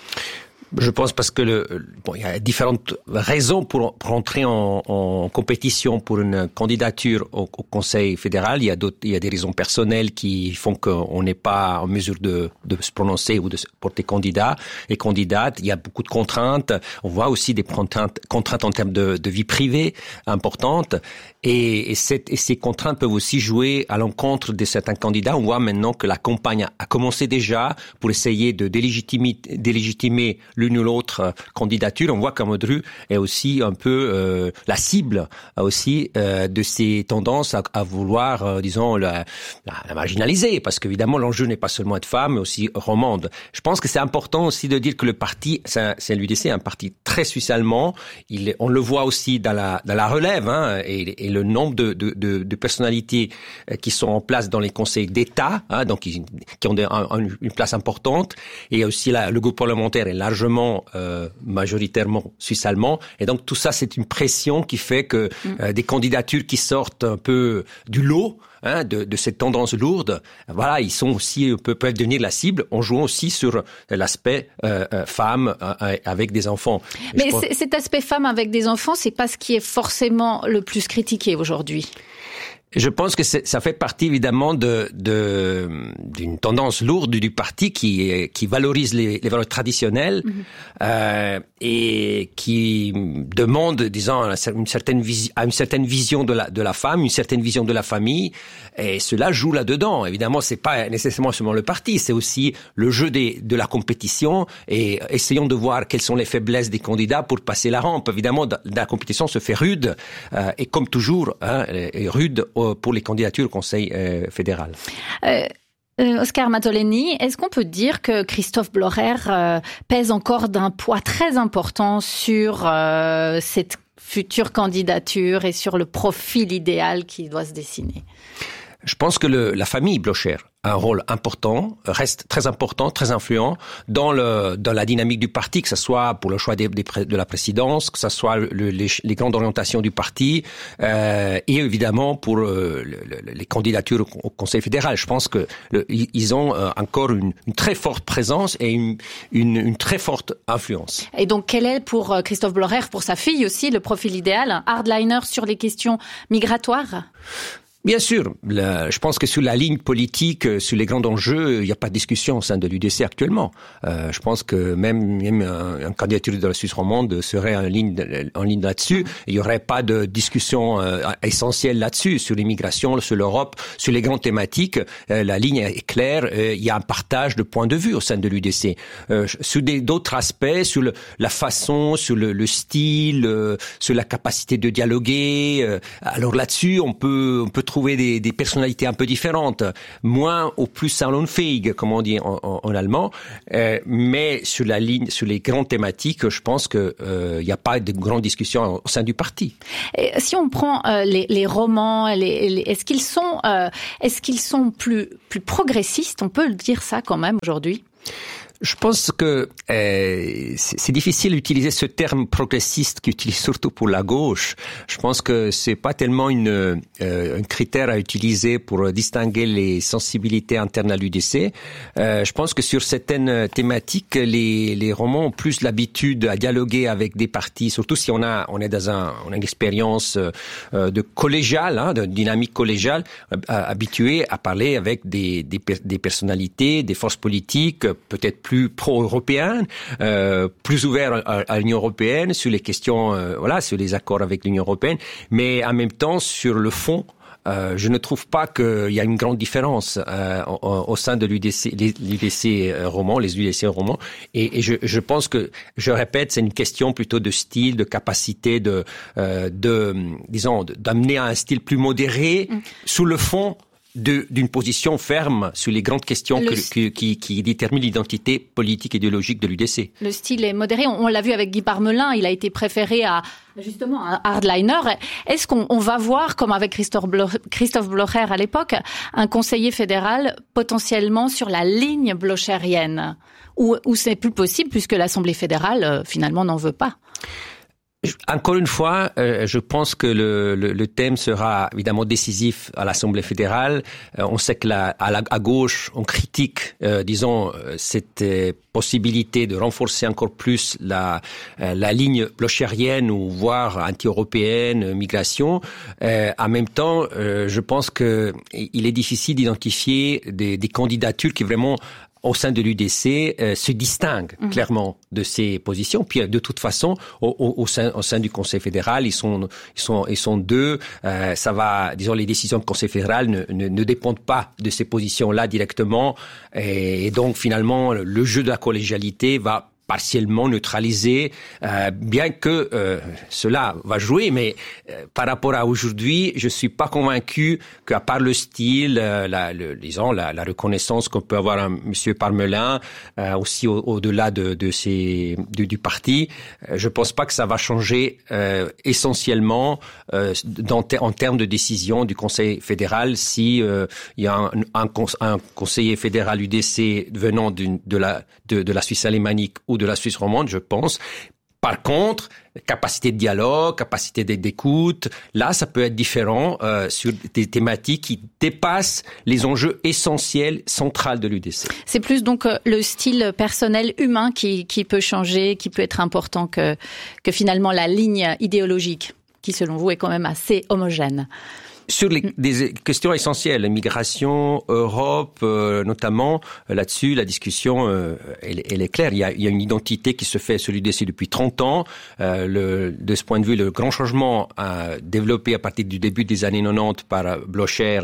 Je pense parce que le, bon, il y a différentes raisons pour, pour entrer en, en compétition pour une candidature au, au Conseil fédéral. Il y a d'autres, il y a des raisons personnelles qui font qu'on n'est pas en mesure de, de se prononcer ou de porter candidat et candidate. Il y a beaucoup de contraintes. On voit aussi des contraintes, contraintes en termes de, de vie privée importantes. Et, et, cette, et ces contraintes peuvent aussi jouer à l'encontre de certains candidats. On voit maintenant que la campagne a, a commencé déjà pour essayer de délégitimer, délégitimer l'une ou l'autre candidature. On voit qu'Amodru est aussi un peu euh, la cible aussi euh, de ces tendances à, à vouloir, euh, disons, la, la, la marginaliser, parce qu'évidemment l'enjeu n'est pas seulement être femme, mais aussi romande. Je pense que c'est important aussi de dire que le parti, c'est, c'est l'U D C, un parti très suisse-allemand. Il, on le voit aussi dans la, dans la relève, hein, et, et le nombre de, de, de, de personnalités qui sont en place dans les conseils d'État, hein, donc qui, qui ont des, un, une place importante, et aussi la, le groupe parlementaire est largement Euh, majoritairement suisse-allemand, et donc tout ça c'est une pression qui fait que euh, des candidatures qui sortent un peu du lot, hein, de, de cette tendance lourde, voilà, ils sont aussi peu, peuvent devenir la cible en jouant aussi sur l'aspect euh, euh, femme euh, avec des enfants. Mais pense... cet aspect femme avec des enfants, c'est pas ce qui est forcément le plus critiqué aujourd'hui. Je pense que c'est, ça fait partie évidemment de, de d'une tendance lourde du parti qui qui valorise les, les valeurs traditionnelles mmh. euh, et qui demande, disons, une certaine vision, une certaine vision de la de la femme, une certaine vision de la famille, et cela joue là-dedans. Évidemment, c'est pas nécessairement seulement le parti, c'est aussi le jeu des, de la compétition, et essayons de voir quelles sont les faiblesses des candidats pour passer la rampe. Évidemment, la compétition se fait rude euh, et comme toujours, hein, est rude pour les candidatures au Conseil euh, fédéral. Euh... Euh, Oscar Matoleni, est-ce qu'on peut dire que Christophe Blocher euh, pèse encore d'un poids très important sur euh, cette future candidature et sur le profil idéal qui doit se dessiner ? Je pense que le, la famille Blocher a un rôle important, reste très important, très influent dans le dans la dynamique du parti, que ce soit pour le choix des, des, de la présidence, que ce soit le, les, les grandes orientations du parti, euh, et évidemment pour euh, le, les candidatures au, au Conseil fédéral. Je pense que le, ils ont euh, encore une, une très forte présence et une, une, une très forte influence. Et donc, quel est pour Christophe Blocher, pour sa fille aussi, le profil idéal, un hardliner sur les questions migratoires ? Bien sûr, le, je pense que sur la ligne politique, sur les grands enjeux, il n'y a pas de discussion au sein de l'U D C actuellement. Euh, je pense que même, même un, un candidature de la Suisse romande serait en ligne, en ligne là-dessus. Il n'y aurait pas de discussion euh, essentielle là-dessus, sur l'immigration, sur l'Europe, sur les grandes thématiques. Euh, la ligne est claire. Euh, il y a un partage de points de vue au sein de l'U D C. Euh, sur des, d'autres aspects, sur le, la façon, sur le, le style, euh, sur la capacité de dialoguer. Euh, alors là-dessus, on peut, on peut trouver trouver des, des personnalités un peu différentes, moins ou plus salonfähig, comme on dit en, en, en allemand, euh, mais sur la ligne, sur les grandes thématiques, je pense que il euh, n'y a pas de grande discussion au sein du parti. Et si on prend euh, les, les romans, les, les, est-ce qu'ils sont, euh, est-ce qu'ils sont plus plus progressistes? On peut le dire ça quand même aujourd'hui. Je pense que euh, c'est, c'est difficile d'utiliser ce terme progressiste qui utilise surtout pour la gauche. Je pense que c'est pas tellement une, euh, un critère à utiliser pour distinguer les sensibilités internes à l'U D C. Euh, je pense que sur certaines thématiques, les, les romans ont plus l'habitude à dialoguer avec des partis, surtout si on a on est dans un on a une expérience euh, de collégiale, hein, de dynamique collégiale, euh, habitué à parler avec des, des des personnalités, des forces politiques, peut-être plus pro-européen, euh, plus ouvert à, à l'Union européenne sur les questions, euh, voilà, sur les accords avec l'Union européenne, mais en même temps sur le fond. Euh, je ne trouve pas qu'il y a une grande différence euh, au, au sein de l'U D C, l'U D C roman, les U D C romans. Et, et je, je pense que, je répète, c'est une question plutôt de style, de capacité, de, euh, de disons, d'amener à un style plus modéré mmh. sous le fond. De, d'une position ferme sur les grandes questions que, que, qui, qui déterminent l'identité politique et idéologique de l'U D C. Le style est modéré. On, on l'a vu avec Guy Parmelin. Il a été préféré à justement un hardliner. Est-ce qu'on on va voir, comme avec Christophe, Blo- Christophe Blocher à l'époque, un conseiller fédéral potentiellement sur la ligne blochérienne, ou, ou c'est plus possible puisque l'Assemblée fédérale euh, finalement n'en veut pas? Encore une fois, euh, je pense que le, le, le thème sera évidemment décisif à l'Assemblée fédérale. Euh, on sait que la, à, la, à gauche, on critique, euh, disons, cette euh, possibilité de renforcer encore plus la, euh, la ligne blochérienne ou voire anti-européenne, migration. Euh, en même temps, euh, je pense que il est difficile d'identifier des, des candidatures qui vraiment au sein de l'U D C, euh, se distinguent mmh. clairement de ces positions. Puis, de toute façon, au, au, au, sein, au sein du Conseil fédéral, ils sont, ils sont, ils sont deux. Euh, ça va, disons, les décisions du Conseil fédéral ne, ne, ne dépendent pas de ces positions-là directement. Et, et donc, finalement, le jeu de la collégialité va partiellement neutralisé, euh, bien que euh, cela va jouer, mais euh, par rapport à aujourd'hui, je suis pas convaincu qu'à part le style, euh, la, le, disons la, la reconnaissance qu'on peut avoir à Monsieur Parmelin, euh, aussi au, au-delà de, de ces du, du parti, euh, je pense pas que ça va changer euh, essentiellement euh, dans, en termes de décision du Conseil fédéral si euh, il y a un, un, un conseiller fédéral U D C venant d'une, de la de, de la Suisse alémanique ou de la Suisse romande, je pense. Par contre, capacité de dialogue, capacité d'écoute, là, ça peut être différent euh, sur des thématiques qui dépassent les enjeux essentiels, centrales de l'U D C. C'est plus donc euh, le style personnel humain qui, qui peut changer, qui peut être important que, que finalement la ligne idéologique, qui selon vous est quand même assez homogène. Sur les, des questions essentielles, migration, Europe, euh, notamment, là-dessus, la discussion, euh, elle, elle est claire. Il y, a, il y a une identité qui se fait sur l'U D C depuis trente ans. Euh, le, de ce point de vue, le grand changement euh, développé à partir du début des années quatre-vingt-dix par Blocher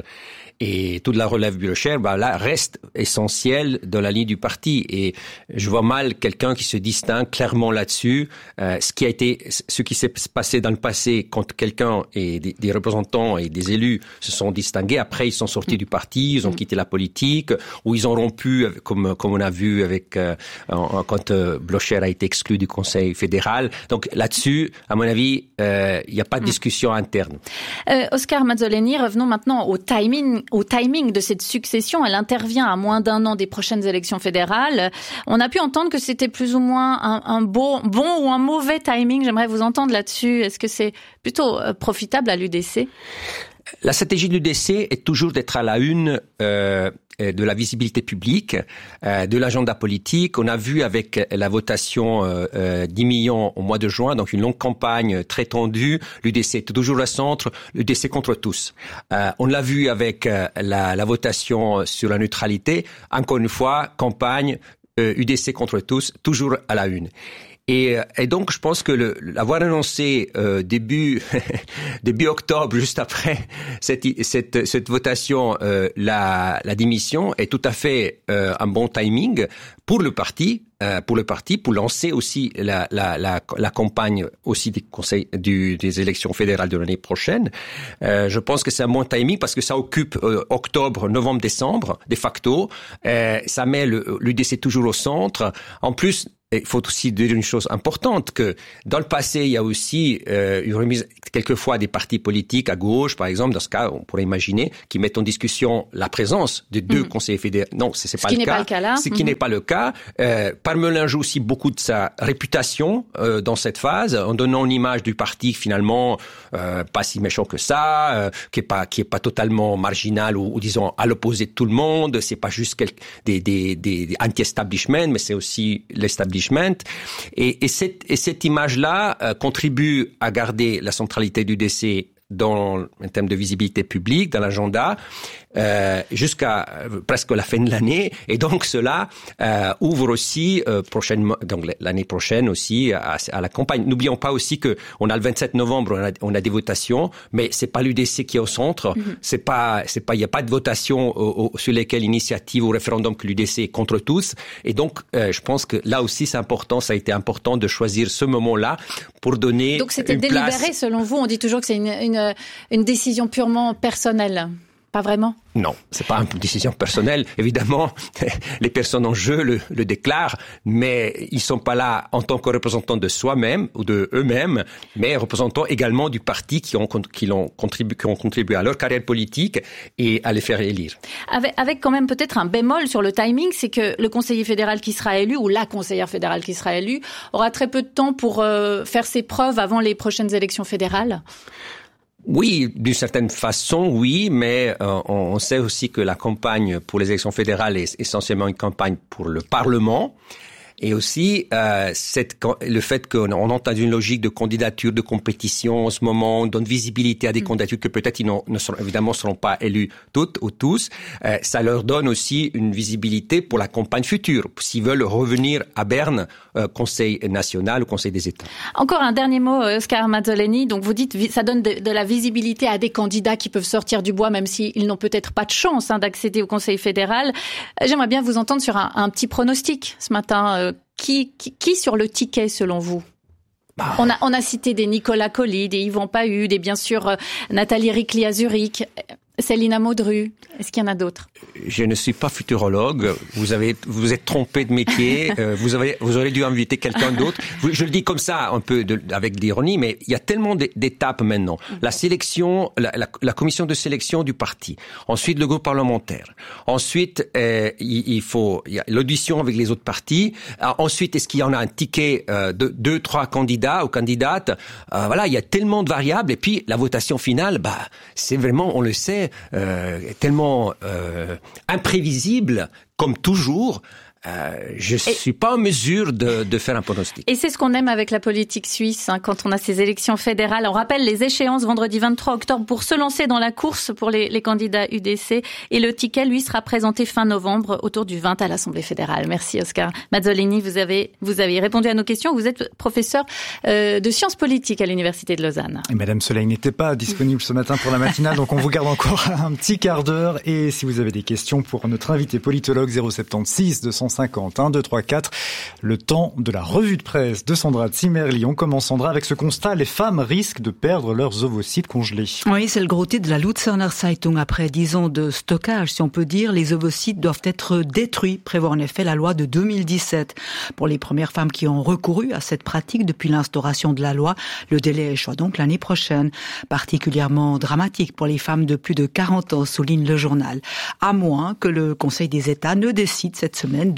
et toute la relève Blocher, bah là, reste essentiel dans la ligne du parti. Et je vois mal quelqu'un qui se distingue clairement là-dessus. Euh, ce qui a été, ce qui s'est passé dans le passé quand quelqu'un et des, des représentants et des élus se sont distingués. Après, ils sont sortis du parti, ils ont quitté la politique, ou ils ont rompu, comme comme on a vu avec euh, quand euh, Blocher a été exclu du Conseil fédéral. Donc là-dessus, à mon avis, euh, il n'y a pas de discussion interne. Euh, Oscar Mazzoleni, revenons maintenant au timing. Au timing de cette succession. Elle intervient à moins d'un an des prochaines élections fédérales. On a pu entendre que c'était plus ou moins un, un beau, bon ou un mauvais timing. J'aimerais vous entendre là-dessus. Est-ce que c'est plutôt profitable à l'U D C ? La stratégie de l'U D C est toujours d'être à la une euh, de la visibilité publique, euh, de l'agenda politique. On a vu avec la votation euh, euh, dix millions au mois de juin, donc une longue campagne très tendue, l'U D C toujours au centre, l'U D C contre tous. Euh, on l'a vu avec euh, la, la votation sur la neutralité, encore une fois, campagne euh, U D C contre tous, toujours à la une. Et, et donc, je pense que le, l'avoir annoncé euh, début début octobre, juste après cette cette, cette votation, euh, la, la démission est tout à fait euh, un bon timing pour le parti, euh, pour le parti, pour lancer aussi la la la, la campagne aussi des conseils du, des élections fédérales de l'année prochaine. Euh, je pense que c'est un bon timing parce que ça occupe euh, octobre, novembre, décembre de facto. Euh, ça met le, l'U D C toujours au centre. En plus, il faut aussi dire une chose importante, que dans le passé, il y a aussi euh, une remise quelquefois des partis politiques à gauche, par exemple, dans ce cas, on pourrait imaginer, qui mettent en discussion la présence de deux mmh. conseillers fédéraux. Non, c'est, c'est pas, le pas le cas. Là. Ce mmh. qui n'est pas le cas. Euh, Parmelin joue aussi beaucoup de sa réputation euh, dans cette phase, en donnant une image du parti finalement euh, pas si méchant que ça, euh, qui est pas qui est pas totalement marginal ou, ou disons à l'opposé de tout le monde. C'est pas juste quel, des, des, des, des anti-establishment, mais c'est aussi l'establishment. Et, et, cette, et cette image-là euh, contribue à garder la centralité du D C dans, en termes de visibilité publique, dans l'agenda, euh, jusqu'à euh, presque la fin de l'année. Et donc, cela euh, ouvre aussi euh, prochainement, donc l'année prochaine aussi à, à la campagne. N'oublions pas aussi que on a le vingt-sept novembre, on a, on a des votations, mais c'est pas l'U D C qui est au centre. Mm-hmm. C'est pas, c'est pas, il y a pas de votation au, au, sur lesquelles initiative ou référendum que l'U D C est contre tous. Et donc, euh, je pense que là aussi, c'est important. Ça a été important de choisir ce moment-là pour donner. Donc, c'était une délibéré place. Selon vous. On dit toujours que c'est une, une une décision purement personnelle. Pas vraiment? Non, c'est pas une décision personnelle. Évidemment, les personnes en jeu le, le déclarent, mais ils sont pas là en tant que représentants de soi-même ou de eux-mêmes, mais représentants également du parti qui ont, qui l'ont contribué, qui ont contribué à leur carrière politique et à les faire élire. Avec, avec quand même peut-être un bémol sur le timing, c'est que le conseiller fédéral qui sera élu ou la conseillère fédérale qui sera élue aura très peu de temps pour euh, faire ses preuves avant les prochaines élections fédérales. Oui, d'une certaine façon, oui, mais euh, on, on sait aussi que la campagne pour les élections fédérales est essentiellement une campagne pour le Parlement. Et aussi, euh, cette, le fait qu'on on entre dans une logique de candidature, de compétition en ce moment, on donne visibilité à des mmh. candidatures que peut-être ils ne seront, évidemment seront pas élus toutes ou tous, euh, ça leur donne aussi une visibilité pour la campagne future, s'ils veulent revenir à Berne, euh, Conseil national ou Conseil des États. Encore un dernier mot, Oscar Mazzoleni. Donc vous dites, ça donne de, de la visibilité à des candidats qui peuvent sortir du bois, même s'ils n'ont peut-être pas de chance hein, d'accéder au Conseil fédéral. J'aimerais bien vous entendre sur un, un petit pronostic ce matin. Euh, Qui, qui, qui sur le ticket, selon vous? Bah. On a, on a cité des Nicolas Colli, des Yvan Pahu, des bien sûr euh, Nathalie Ricli à Zurich, Céline Amodru. Est-ce qu'il y en a d'autres? Je ne suis pas futurologue. Vous avez, vous êtes trompé de métier. euh, vous avez, vous aurez dû inviter quelqu'un d'autre. Je le dis comme ça, un peu de, avec l'ironie, mais il y a tellement d'étapes maintenant. La sélection, la, la, la commission de sélection du parti. Ensuite, le groupe parlementaire. Ensuite, euh, il, il faut, il y a l'audition avec les autres partis. Alors, ensuite, est-ce qu'il y en a un ticket euh, de deux, trois candidats ou candidates? euh, Voilà, il y a tellement de variables. Et puis, la votation finale, bah, c'est vraiment, on le sait, euh, tellement euh, imprévisible, comme toujours. Euh, je et, suis pas en mesure de, de faire un pronostic. Et c'est ce qu'on aime avec la politique suisse, hein, quand on a ces élections fédérales. On rappelle les échéances vendredi vingt-trois octobre pour se lancer dans la course pour les, les candidats U D C. Et le ticket, lui, sera présenté fin novembre, autour du vingt à l'Assemblée fédérale. Merci Oscar Mazzoleni, vous avez, vous avez répondu à nos questions. Vous êtes professeur euh, de sciences politiques à l'Université de Lausanne. Et Madame Soleil n'était pas disponible ce matin pour la matinale, donc on vous garde encore un petit quart d'heure. Et si vous avez des questions pour notre invité politologue, zéro sept six deux cent cinquante, un, deux, trois, quatre. Le temps de la revue de presse de Sandra Zimmerli. On commence, Sandra, avec ce constat. Les femmes risquent de perdre leurs ovocytes congelés. Oui, c'est le gros titre de la Luzerner Zeitung. Après dix ans de stockage, si on peut dire, les ovocytes doivent être détruits, prévoit en effet la loi de deux mille dix-sept. Pour les premières femmes qui ont recouru à cette pratique depuis l'instauration de la loi, le délai échoit donc l'année prochaine. Particulièrement dramatique pour les femmes de plus de quarante ans, souligne le journal. À moins que le Conseil des États ne décide cette semaine de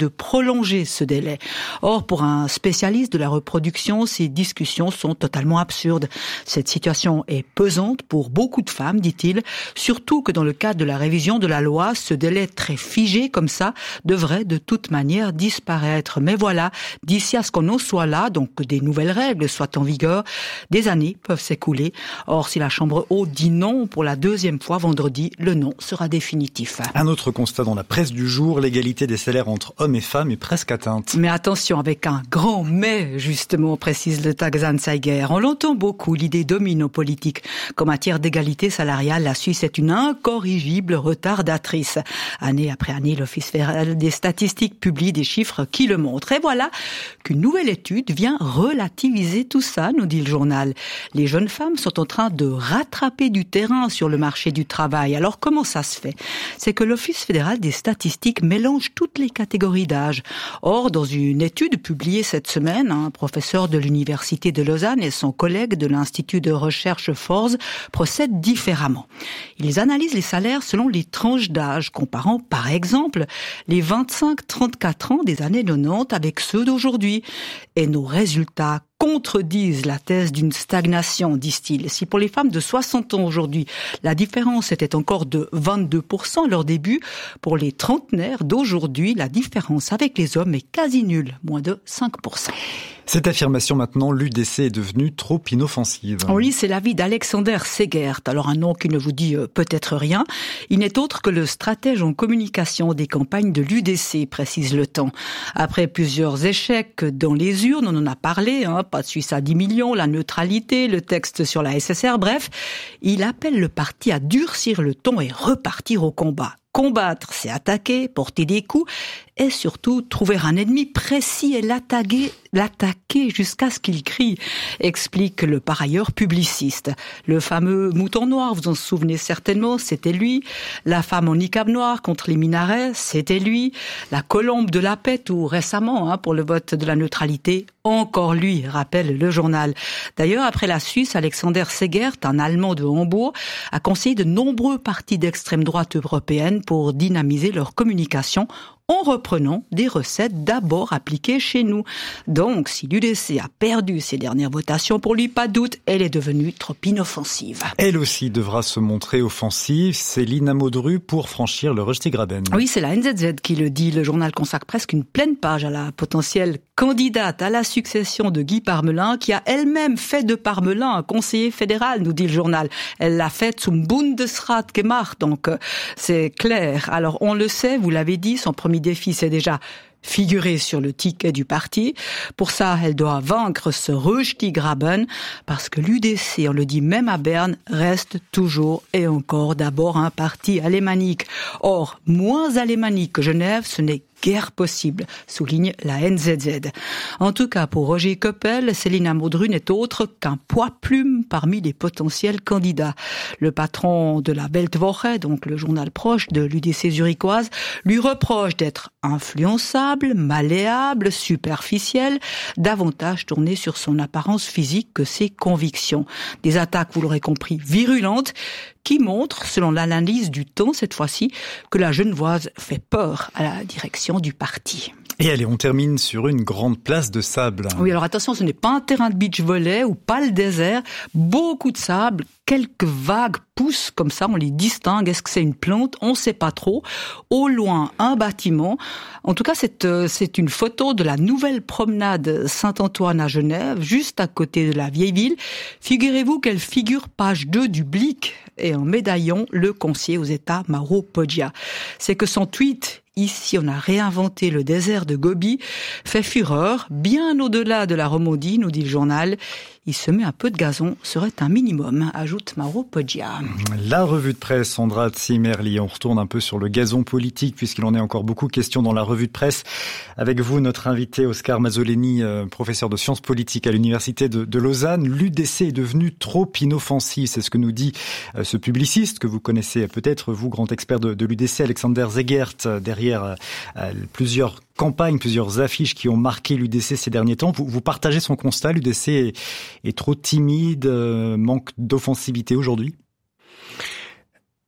de prolonger ce délai. Or, pour un spécialiste de la reproduction, ces discussions sont totalement absurdes. Cette situation est pesante pour beaucoup de femmes, dit-il, surtout que dans le cadre de la révision de la loi, ce délai très figé comme ça devrait de toute manière disparaître. Mais voilà, d'ici à ce qu'on en soit là, donc que des nouvelles règles soient en vigueur, des années peuvent s'écouler. Or, si la Chambre haute dit non pour la deuxième fois vendredi, le non sera définitif. Un autre constat dans la presse du jour, l'égalité des salaires entre hommes et femmes est presque atteinte. Mais attention, avec un grand mais, justement, précise le Tagesanzeiger. On l'entend beaucoup, l'idée domine aux politiques qu'en matière d'égalité salariale, la Suisse est une incorrigible retardatrice. Année après année, l'Office fédéral des statistiques publie des chiffres qui le montrent. Et voilà qu'une nouvelle étude vient relativiser tout ça, nous dit le journal. Les jeunes femmes sont en train de rattraper du terrain sur le marché du travail. Alors comment ça se fait ? C'est que l'Office fédéral des statistiques mélange toutes les catégories d'âge. Or, dans une étude publiée cette semaine, un professeur de l'Université de Lausanne et son collègue de l'Institut de recherche Forz procèdent différemment. Ils analysent les salaires selon les tranches d'âge, comparant par exemple les vingt-cinq à trente-quatre ans des années quatre-vingt-dix avec ceux d'aujourd'hui. Et nos résultats contredisent la thèse d'une stagnation, disent-ils. Si pour les femmes de soixante ans aujourd'hui, la différence était encore de vingt-deux pour cent à leur début, pour les trentenaires d'aujourd'hui, la différence avec les hommes est quasi nulle, moins de cinq pour cent. Cette affirmation maintenant, l'U D C est devenue trop inoffensive. Oui, c'est l'avis d'Alexander Segert. Alors un nom qui ne vous dit euh, peut-être rien. Il n'est autre que le stratège en communication des campagnes de l'U D C, précise le Temps. Après plusieurs échecs dans les urnes, on en a parlé, hein, pas de Suisse à dix millions, la neutralité, le texte sur la S S R, bref, il appelle le parti à durcir le ton et repartir au combat. Combattre, c'est attaquer, porter des coups et surtout trouver un ennemi précis et l'attaquer, l'attaquer jusqu'à ce qu'il crie, explique le par ailleurs publiciste. Le fameux mouton noir, vous en souvenez certainement, c'était lui. La femme en niqab noir contre les minarets, c'était lui. La colombe de la paix, tout récemment, hein, pour le vote de la neutralité, encore lui, rappelle le journal. D'ailleurs, après la Suisse, Alexander Segert, un Allemand de Hambourg, a conseillé de nombreux partis d'extrême droite européenne pour dynamiser leur communication en reprenant des recettes d'abord appliquées chez nous. Donc, si l'U D C a perdu ses dernières votations, pour lui, pas de doute, elle est devenue trop inoffensive. Elle aussi devra se montrer offensive. Céline Amodru pour franchir le Röstigraben. Oui, c'est la N Z Z qui le dit. Le journal consacre presque une pleine page à la potentielle candidate à la succession de Guy Parmelin, qui a elle-même fait de Parmelin un conseiller fédéral, nous dit le journal. Elle l'a fait zum Bundesrat gemacht, donc euh, c'est clair. Alors, on le sait, vous l'avez dit, son premier défi, c'est déjà figurer sur le ticket du parti. Pour ça, elle doit vaincre ce Röstigraben, parce que l'U D C, on le dit même à Berne, reste toujours et encore d'abord un parti alémanique. Or, moins alémanique que Genève, ce n'est guère possible, souligne la N Z Z. En tout cas, pour Roger Koppel, Céline Amodru n'est autre qu'un poids-plume parmi les potentiels candidats. Le patron de la Weltwoche, donc le journal proche de l'U D C zurichoise, lui reproche d'être influençable, malléable, superficiel, davantage tourné sur son apparence physique que ses convictions. Des attaques, vous l'aurez compris, virulentes, qui montrent, selon l'analyse du Temps cette fois-ci, que la Genevoise fait peur à la direction du parti. Et allez, on termine sur une grande place de sable. Oui, alors attention, ce n'est pas un terrain de beach volley ou pas le désert. Beaucoup de sable, quelques vagues poussent comme ça, on les distingue. Est-ce que c'est une plante ? On ne sait pas trop. Au loin, un bâtiment. En tout cas, c'est, c'est une photo de la nouvelle promenade Saint-Antoine à Genève, juste à côté de la vieille ville. Figurez-vous qu'elle figure page deux du Blick et en médaillon, le conseiller aux États Mauro Poggia. C'est que son tweet « Ici, on a réinventé le désert de Gobi » fait fureur, bien au-delà de la Romandie, nous dit le journal. Il se met un peu de gazon, serait un minimum, ajoute Mauro Poggia. La revue de presse, Sandra Zimmerli. On retourne un peu sur le gazon politique, puisqu'il en est encore beaucoup question dans la revue de presse. Avec vous, notre invité Oscar Mazzoleni, professeur de sciences politiques à l'Université de, de Lausanne. L'U D C est devenu trop inoffensif, c'est ce que nous dit ce publiciste que vous connaissez peut-être, vous, grand expert de, de l'U D C, Alexander Segert, derrière euh, plusieurs campagnes, plusieurs affiches qui ont marqué l'U D C ces derniers temps. Vous, vous partagez son constat, l'U D C est, est trop timide, euh, manque d'offensivité aujourd'hui ?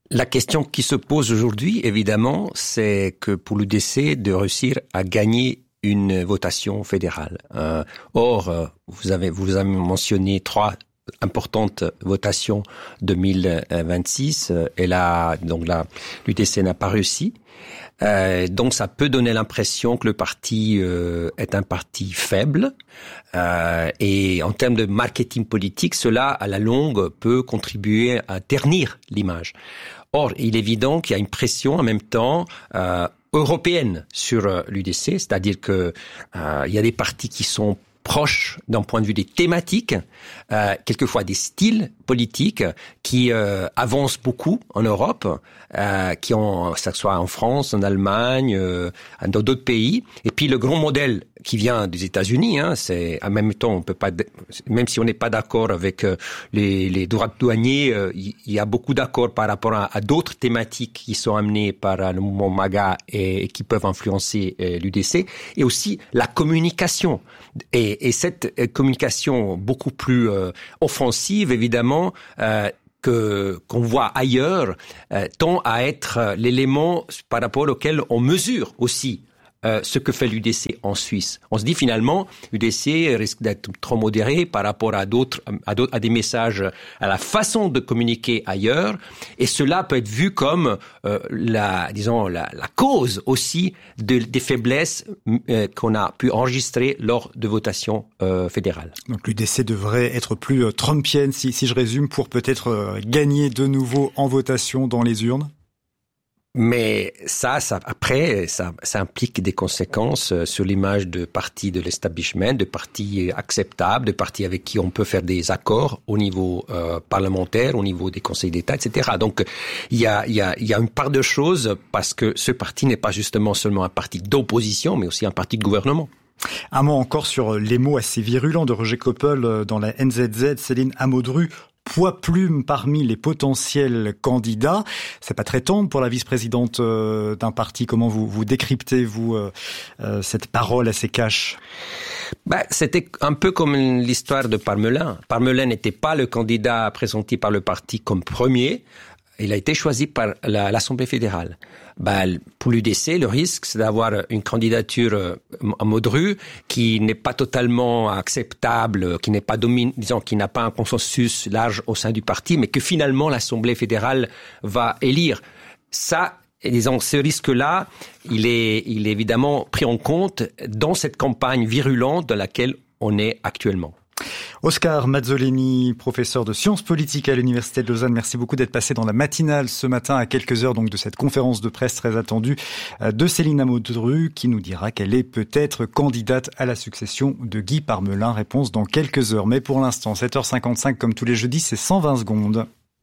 La question qui se pose aujourd'hui, évidemment, c'est que pour l'U D C de réussir à gagner une votation fédérale. Euh, or, euh, vous avez vous avez mentionné trois importante votation deux mille vingt-six euh, et là donc là l'U D C n'a pas réussi. Euh, donc ça peut donner l'impression que le parti euh, est un parti faible euh, et en termes de marketing politique, cela à la longue peut contribuer à ternir l'image. Or, il est évident qu'il y a une pression en même temps euh, européenne sur euh, l'U D C, c'est-à-dire que euh, il y a des partis qui sont proches d'un point de vue des thématiques, euh, quelquefois des styles politiques qui euh, avancent beaucoup en Europe, euh, qui ont, ça soit en France, en Allemagne, euh, dans d'autres pays. Et puis le grand modèle qui vient des États-Unis, hein, c'est en même temps on peut pas, même si on n'est pas d'accord avec euh, les, les droits douaniers, euh, il y a beaucoup d'accords par rapport à, à d'autres thématiques qui sont amenées par euh, le mouvement MAGA et, et qui peuvent influencer euh, l'U D C, et aussi la communication. Et, et cette euh, communication beaucoup plus euh, offensive, évidemment, euh, que qu'on voit ailleurs, euh, tend à être euh, l'élément par rapport auquel on mesure aussi Euh, ce que fait l'U D C en Suisse. On se dit finalement, l'U D C risque d'être trop modéré par rapport à d'autres, à d'autres, à des messages, à la façon de communiquer ailleurs, et cela peut être vu comme euh, la, disons, la, la cause aussi de, des faiblesses euh, qu'on a pu enregistrer lors de votations euh, fédérales. Donc l'U D C devrait être plus euh, trumpienne, si, si je résume, pour peut-être euh, gagner de nouveau en votation dans les urnes. Mais ça, ça après, ça, ça implique des conséquences sur l'image de partis de l'establishment, de partis acceptables, de partis avec qui on peut faire des accords au niveau euh, parlementaire, au niveau des conseils d'État, et cetera. Donc, il y a, il y a, il y a une part de choses parce que ce parti n'est pas justement seulement un parti d'opposition, mais aussi un parti de gouvernement. Un mot encore sur les mots assez virulents de Roger Koppel dans la N Z Z, Céline Amodru. Poids plume parmi les potentiels candidats. C'est pas très tendre pour la vice-présidente euh, d'un parti. Comment vous, vous décryptez, vous, euh, euh, cette parole assez cash? Bah, c'était un peu comme l'histoire de Parmelin. Parmelin n'était pas le candidat présenté par le parti comme premier. Il a été choisi par la, l'Assemblée fédérale. Bah, pour l'U D C, le risque, c'est d'avoir une candidature en Modru qui n'est pas totalement acceptable, qui n'est pas domin, disons, qui n'a pas un consensus large au sein du parti, mais que finalement l'Assemblée fédérale va élire. Ça, et disons, ce risque-là, il est, il est évidemment pris en compte dans cette campagne virulente dans laquelle on est actuellement. Oscar Mazzoleni, professeur de sciences politiques à l'Université de Lausanne, merci beaucoup d'être passé dans la matinale ce matin à quelques heures donc de cette conférence de presse très attendue de Céline Amodru qui nous dira qu'elle est peut-être candidate à la succession de Guy Parmelin. Réponse dans quelques heures. Mais pour l'instant, sept heures cinquante-cinq comme tous les jeudis, c'est cent vingt secondes.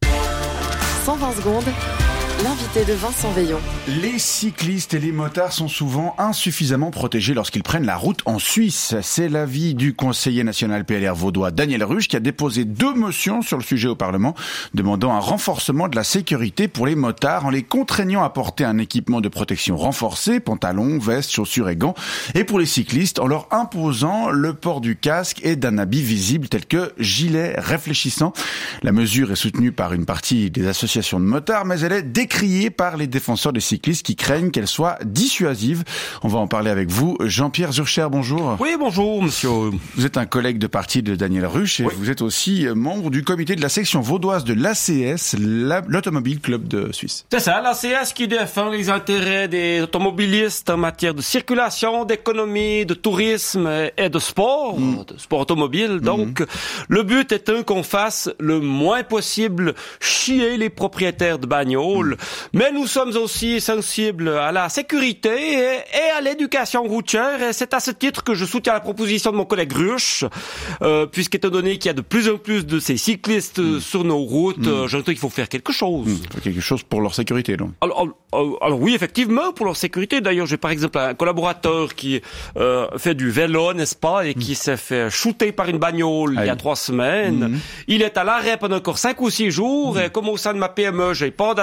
cent vingt secondes. L'invité de Vincent Veillon. Les cyclistes et les motards sont souvent insuffisamment protégés lorsqu'ils prennent la route en Suisse. C'est l'avis du conseiller national P L R vaudois Daniel Rusch qui a déposé deux motions sur le sujet au Parlement, demandant un renforcement de la sécurité pour les motards en les contraignant à porter un équipement de protection renforcé, pantalons, vestes, chaussures et gants, et pour les cyclistes en leur imposant le port du casque et d'un habit visible tel que gilet réfléchissant. La mesure est soutenue par une partie des associations de motards, mais elle est décriée par les défenseurs des cyclistes qui craignent qu'elle soit dissuasive. On va en parler avec vous. Jean-Pierre Zurcher, bonjour. Oui, bonjour, monsieur. Vous êtes un collègue de parti de Daniel Rusch et oui. Vous êtes aussi membre du comité de la section vaudoise de l'A C S, l'Automobile Club de Suisse. C'est ça, l'A C S qui défend les intérêts des automobilistes en matière de circulation, d'économie, de tourisme et de sport, mmh. de sport automobile. Donc, mmh. le but est qu'on fasse le moins possible chier les propriétaires de bagnoles. Mmh. Mais nous sommes aussi sensibles à la sécurité et, et à l'éducation routière, et c'est à ce titre que je soutiens la proposition de mon collègue Rusch, euh, puisqu'étant donné qu'il y a de plus en plus de ces cyclistes mmh. sur nos routes, mmh. euh, je trouve qu'il faut faire quelque chose. Mmh. Quelque chose pour leur sécurité, donc. Alors, alors, alors oui, effectivement, pour leur sécurité. D'ailleurs, j'ai par exemple un collaborateur qui euh, fait du vélo, n'est-ce pas, et mmh. qui s'est fait shooter par une bagnole Aïe. il y a trois semaines. Mmh. Il est à l'arrêt pendant encore cinq ou six jours, mmh. et comme au sein de ma P M E, j'ai pas d'assurance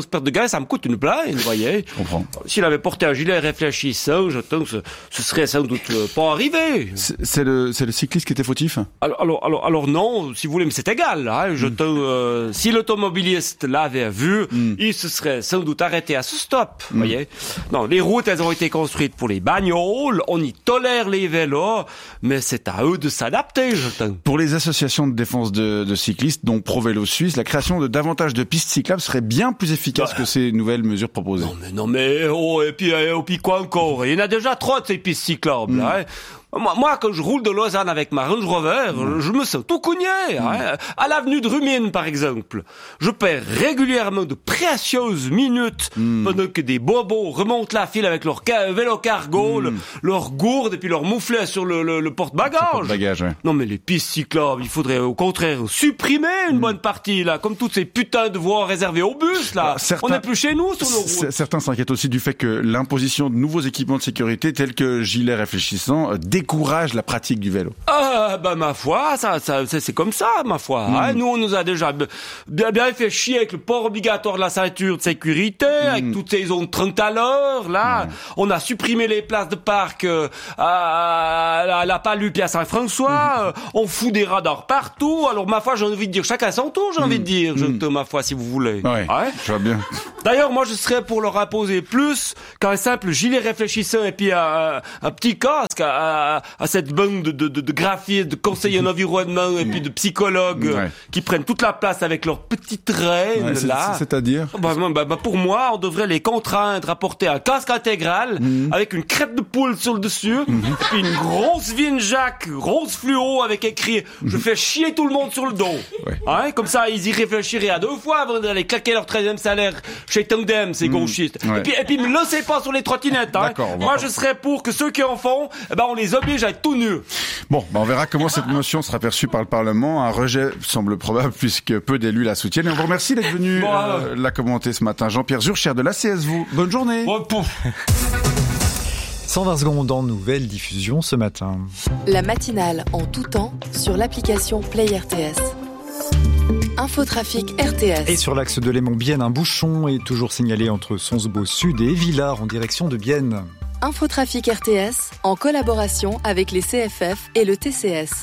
perte de gaz, ça me coûte une blague, vous voyez. Je comprends. S'il avait porté un gilet réfléchissant, je pense que ce serait sans doute pas arrivé. C'est, c'est le, c'est le cycliste qui était fautif? Alors, alors, alors, alors non, si vous voulez, mais c'est égal, hein. Je mm. te, euh, si l'automobiliste l'avait vu, mm. il se serait sans doute arrêté à ce stop, vous mm. voyez. Non, les routes, elles ont été construites pour les bagnoles, on y tolère les vélos, mais c'est à eux de s'adapter, je te... Pour les associations de défense de, de cyclistes, dont ProVélo Suisse, la création de davantage de pistes cyclables serait bien plus efficace bah, que ces nouvelles mesures proposées. Non mais, non mais, oh, et puis, et puis quoi encore? Il y en a déjà trop de ces pistes cyclables, mm. hein. Moi, moi, quand je roule de Lausanne avec ma Range Rover, mmh. je me sens tout cogné. Mmh. Hein. À l'avenue de Rumine, par exemple, je perds régulièrement de précieuses minutes mmh. pendant que des bobos remontent la file avec leur ca- vélo cargo, mmh. le, leur gourde et puis leur mouflet sur le, le, le porte-bagages. Le porte-bagages ouais. Non mais les pistes cyclables, il faudrait au contraire supprimer une mmh. bonne partie, là, comme toutes ces putains de voies réservées aux bus, là. Alors, certains, on n'est plus chez nous sur nos routes. Certains s'inquiètent aussi du fait que l'imposition de nouveaux équipements de sécurité tels que gilets réfléchissants décourage la pratique du vélo. Ah, bah, ma foi, ça, ça, c'est, c'est comme ça, ma foi. Mmh. Hein. Nous, on nous a déjà bien, bien fait chier avec le port obligatoire de la ceinture de sécurité, mmh. avec toutes ces zones trente à l'heure, là. Mmh. On a supprimé les places de parc, euh, à, à, à la Palupe et à Saint-François. Mmh. Euh, on fout des radars partout. Alors, ma foi, j'ai envie de dire, chacun son tour, j'ai mmh. envie de dire, je te, ma foi, si vous voulez. Ouais, ouais. Je vois bien. D'ailleurs, moi, je serais pour leur imposer plus qu'un simple gilet réfléchissant et puis un, un petit casque à, à, à cette bande de, de, de, de graphistes, de conseillers en environnement et puis de psychologues ouais. qui prennent toute la place avec leurs petites reines, ouais, c'est, là. C'est-à-dire bah, bah, bah, pour moi, on devrait les contraindre à porter un casque intégral mmh. avec une crête de poule sur le dessus mmh. et puis une grosse Vinjack rose fluo avec écrit « Je fais chier tout le monde sur le dos ouais. ». Hein, comme ça, ils y réfléchiraient à deux fois avant d'aller claquer leur treizième salaire chez Tandem, ces mmh. gauchistes. Ouais. Et puis, et puis, me laissez pas sur les trottinettes. Hein. Moi, je serais pour que ceux qui en font, eh ben, on les oblige à être tout nus. Bon, ben on verra comment cette motion sera perçue par le Parlement. Un rejet semble probable puisque peu d'élus la soutiennent. Et on vous remercie d'être venu bon, euh, la commenter ce matin. Jean-Pierre Zurcher de l'A C S V. Bonne journée. Bon, cent vingt secondes en nouvelle diffusion ce matin. La matinale en tout temps sur l'application Play R T S. Infotrafic R T S. Et sur l'axe de Léman-Bienne, un bouchon est toujours signalé entre Sonsbeau Sud et Villars en direction de Bienne. Infotrafic R T S en collaboration avec les C F F et le T C S.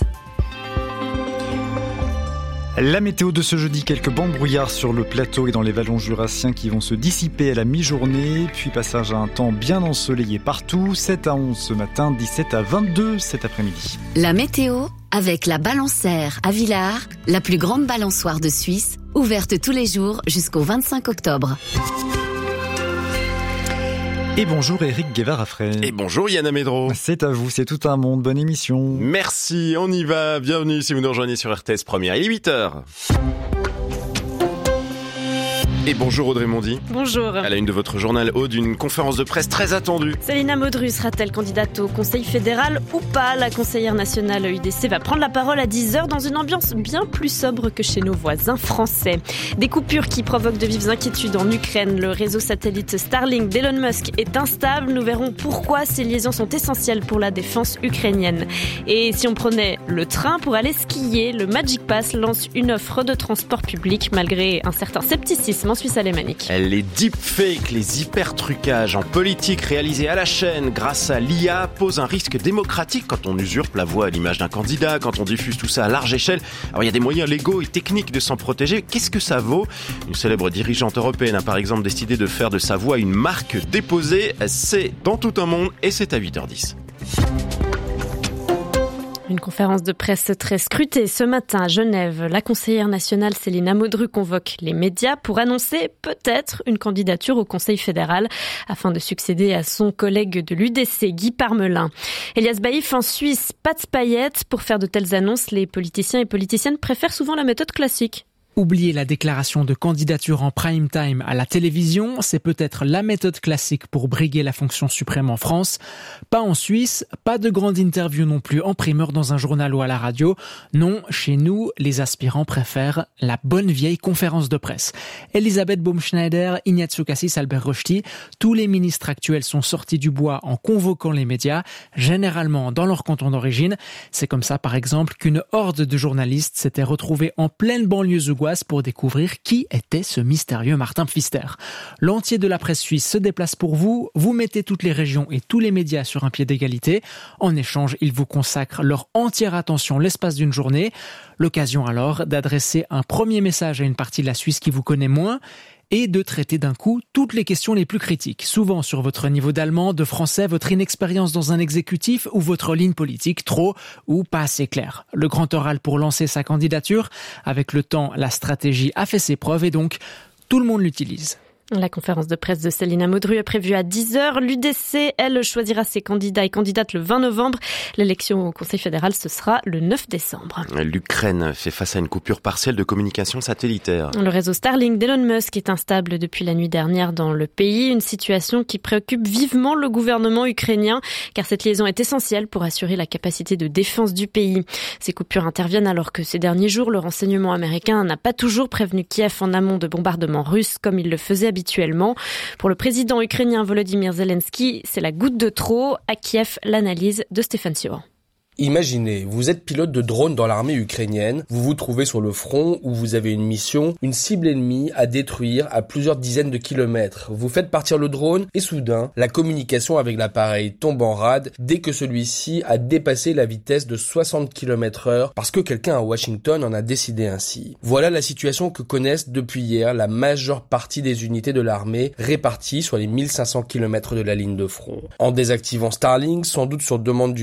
La météo de ce jeudi, quelques bancs de brouillard sur le plateau et dans les vallons jurassiens qui vont se dissiper à la mi-journée, puis passage à un temps bien ensoleillé partout, sept à onze ce matin, dix-sept à vingt-deux cet après-midi. La météo avec la Balançaire à Villars, la plus grande balançoire de Suisse, ouverte tous les jours jusqu'au vingt-cinq octobre. Et bonjour Eric Guevara-Frey. Et bonjour Yann Amédro. C'est à vous, c'est tout un monde, bonne émission. Merci, on y va, bienvenue si vous nous rejoignez sur R T S Première, il est huit heures. Et bonjour Audrey Mondy. Bonjour. À la une de votre journal Aude, une conférence de presse très attendue. Céline Amodru sera-t-elle candidate au Conseil fédéral ou pas? La conseillère nationale U D C va prendre la parole à dix heures dans une ambiance bien plus sobre que chez nos voisins français. Des coupures qui provoquent de vives inquiétudes en Ukraine. Le réseau satellite Starlink d'Elon Musk est instable. Nous verrons pourquoi ces liaisons sont essentielles pour la défense ukrainienne. Et si on prenait le train pour aller skier, le Magic Pass lance une offre de transport public malgré un certain scepticisme suisse alémanique. Les deepfakes, les hyper-trucages en politique réalisés à la chaîne grâce à l'I A posent un risque démocratique quand on usurpe la voix à l'image d'un candidat, quand on diffuse tout ça à large échelle. Alors il y a des moyens légaux et techniques de s'en protéger. Qu'est-ce que ça vaut? Une célèbre dirigeante européenne a par exemple décidé de faire de sa voix une marque déposée. C'est dans tout un monde et c'est à huit heures dix. Une conférence de presse très scrutée ce matin à Genève. La conseillère nationale Céline Amodru convoque les médias pour annoncer peut-être une candidature au Conseil fédéral afin de succéder à son collègue de l'U D C, Guy Parmelin. Elias Baïf en Suisse, pas de paillettes. Pour faire de telles annonces, les politiciens et politiciennes préfèrent souvent la méthode classique. Oublier la déclaration de candidature en prime time à la télévision, c'est peut-être la méthode classique pour briguer la fonction suprême en France. Pas en Suisse, pas de grande interview non plus en primeur dans un journal ou à la radio. Non, chez nous, les aspirants préfèrent la bonne vieille conférence de presse. Elisabeth Baumschneider, Ignazio Cassis, Albert Rochety, tous les ministres actuels sont sortis du bois en convoquant les médias, généralement dans leur canton d'origine. C'est comme ça, par exemple, qu'une horde de journalistes s'était retrouvée en pleine banlieue zougoise angoisse pour découvrir qui était ce mystérieux Martin Pfister. L'entier de la presse suisse se déplace pour vous, vous mettez toutes les régions et tous les médias sur un pied d'égalité. En échange, ils vous consacrent leur entière attention l'espace d'une journée. L'occasion alors d'adresser un premier message à une partie de la Suisse qui vous connaît moins et de traiter d'un coup toutes les questions les plus critiques, souvent sur votre niveau d'allemand, de français, votre inexpérience dans un exécutif ou votre ligne politique trop ou pas assez claire. Le grand oral pour lancer sa candidature, avec le temps, la stratégie a fait ses preuves et donc tout le monde l'utilise. La conférence de presse de Céline Amodru est prévue à dix heures. L'U D C, elle, choisira ses candidats et candidates le vingt novembre. L'élection au Conseil fédéral, ce sera le neuf décembre. L'Ukraine fait face à une coupure partielle de communication satellitaire. Le réseau Starlink d'Elon Musk est instable depuis la nuit dernière dans le pays. Une situation qui préoccupe vivement le gouvernement ukrainien, car cette liaison est essentielle pour assurer la capacité de défense du pays. Ces coupures interviennent alors que ces derniers jours, le renseignement américain n'a pas toujours prévenu Kiev en amont de bombardements russes, comme il le faisait habituellement. Pour le président ukrainien Volodymyr Zelensky, c'est la goutte de trop. À Kiev, l'analyse de Stéphane Sioran. Imaginez, vous êtes pilote de drone dans l'armée ukrainienne, vous vous trouvez sur le front où vous avez une mission, une cible ennemie à détruire à plusieurs dizaines de kilomètres. Vous faites partir le drone et soudain, la communication avec l'appareil tombe en rade dès que celui-ci a dépassé la vitesse de soixante kilomètres heure parce que quelqu'un à Washington en a décidé ainsi. Voilà la situation que connaissent depuis hier la majeure partie des unités de l'armée réparties sur les mille cinq cents kilomètres de la ligne de front. En désactivant Starlink, sans doute sur demande du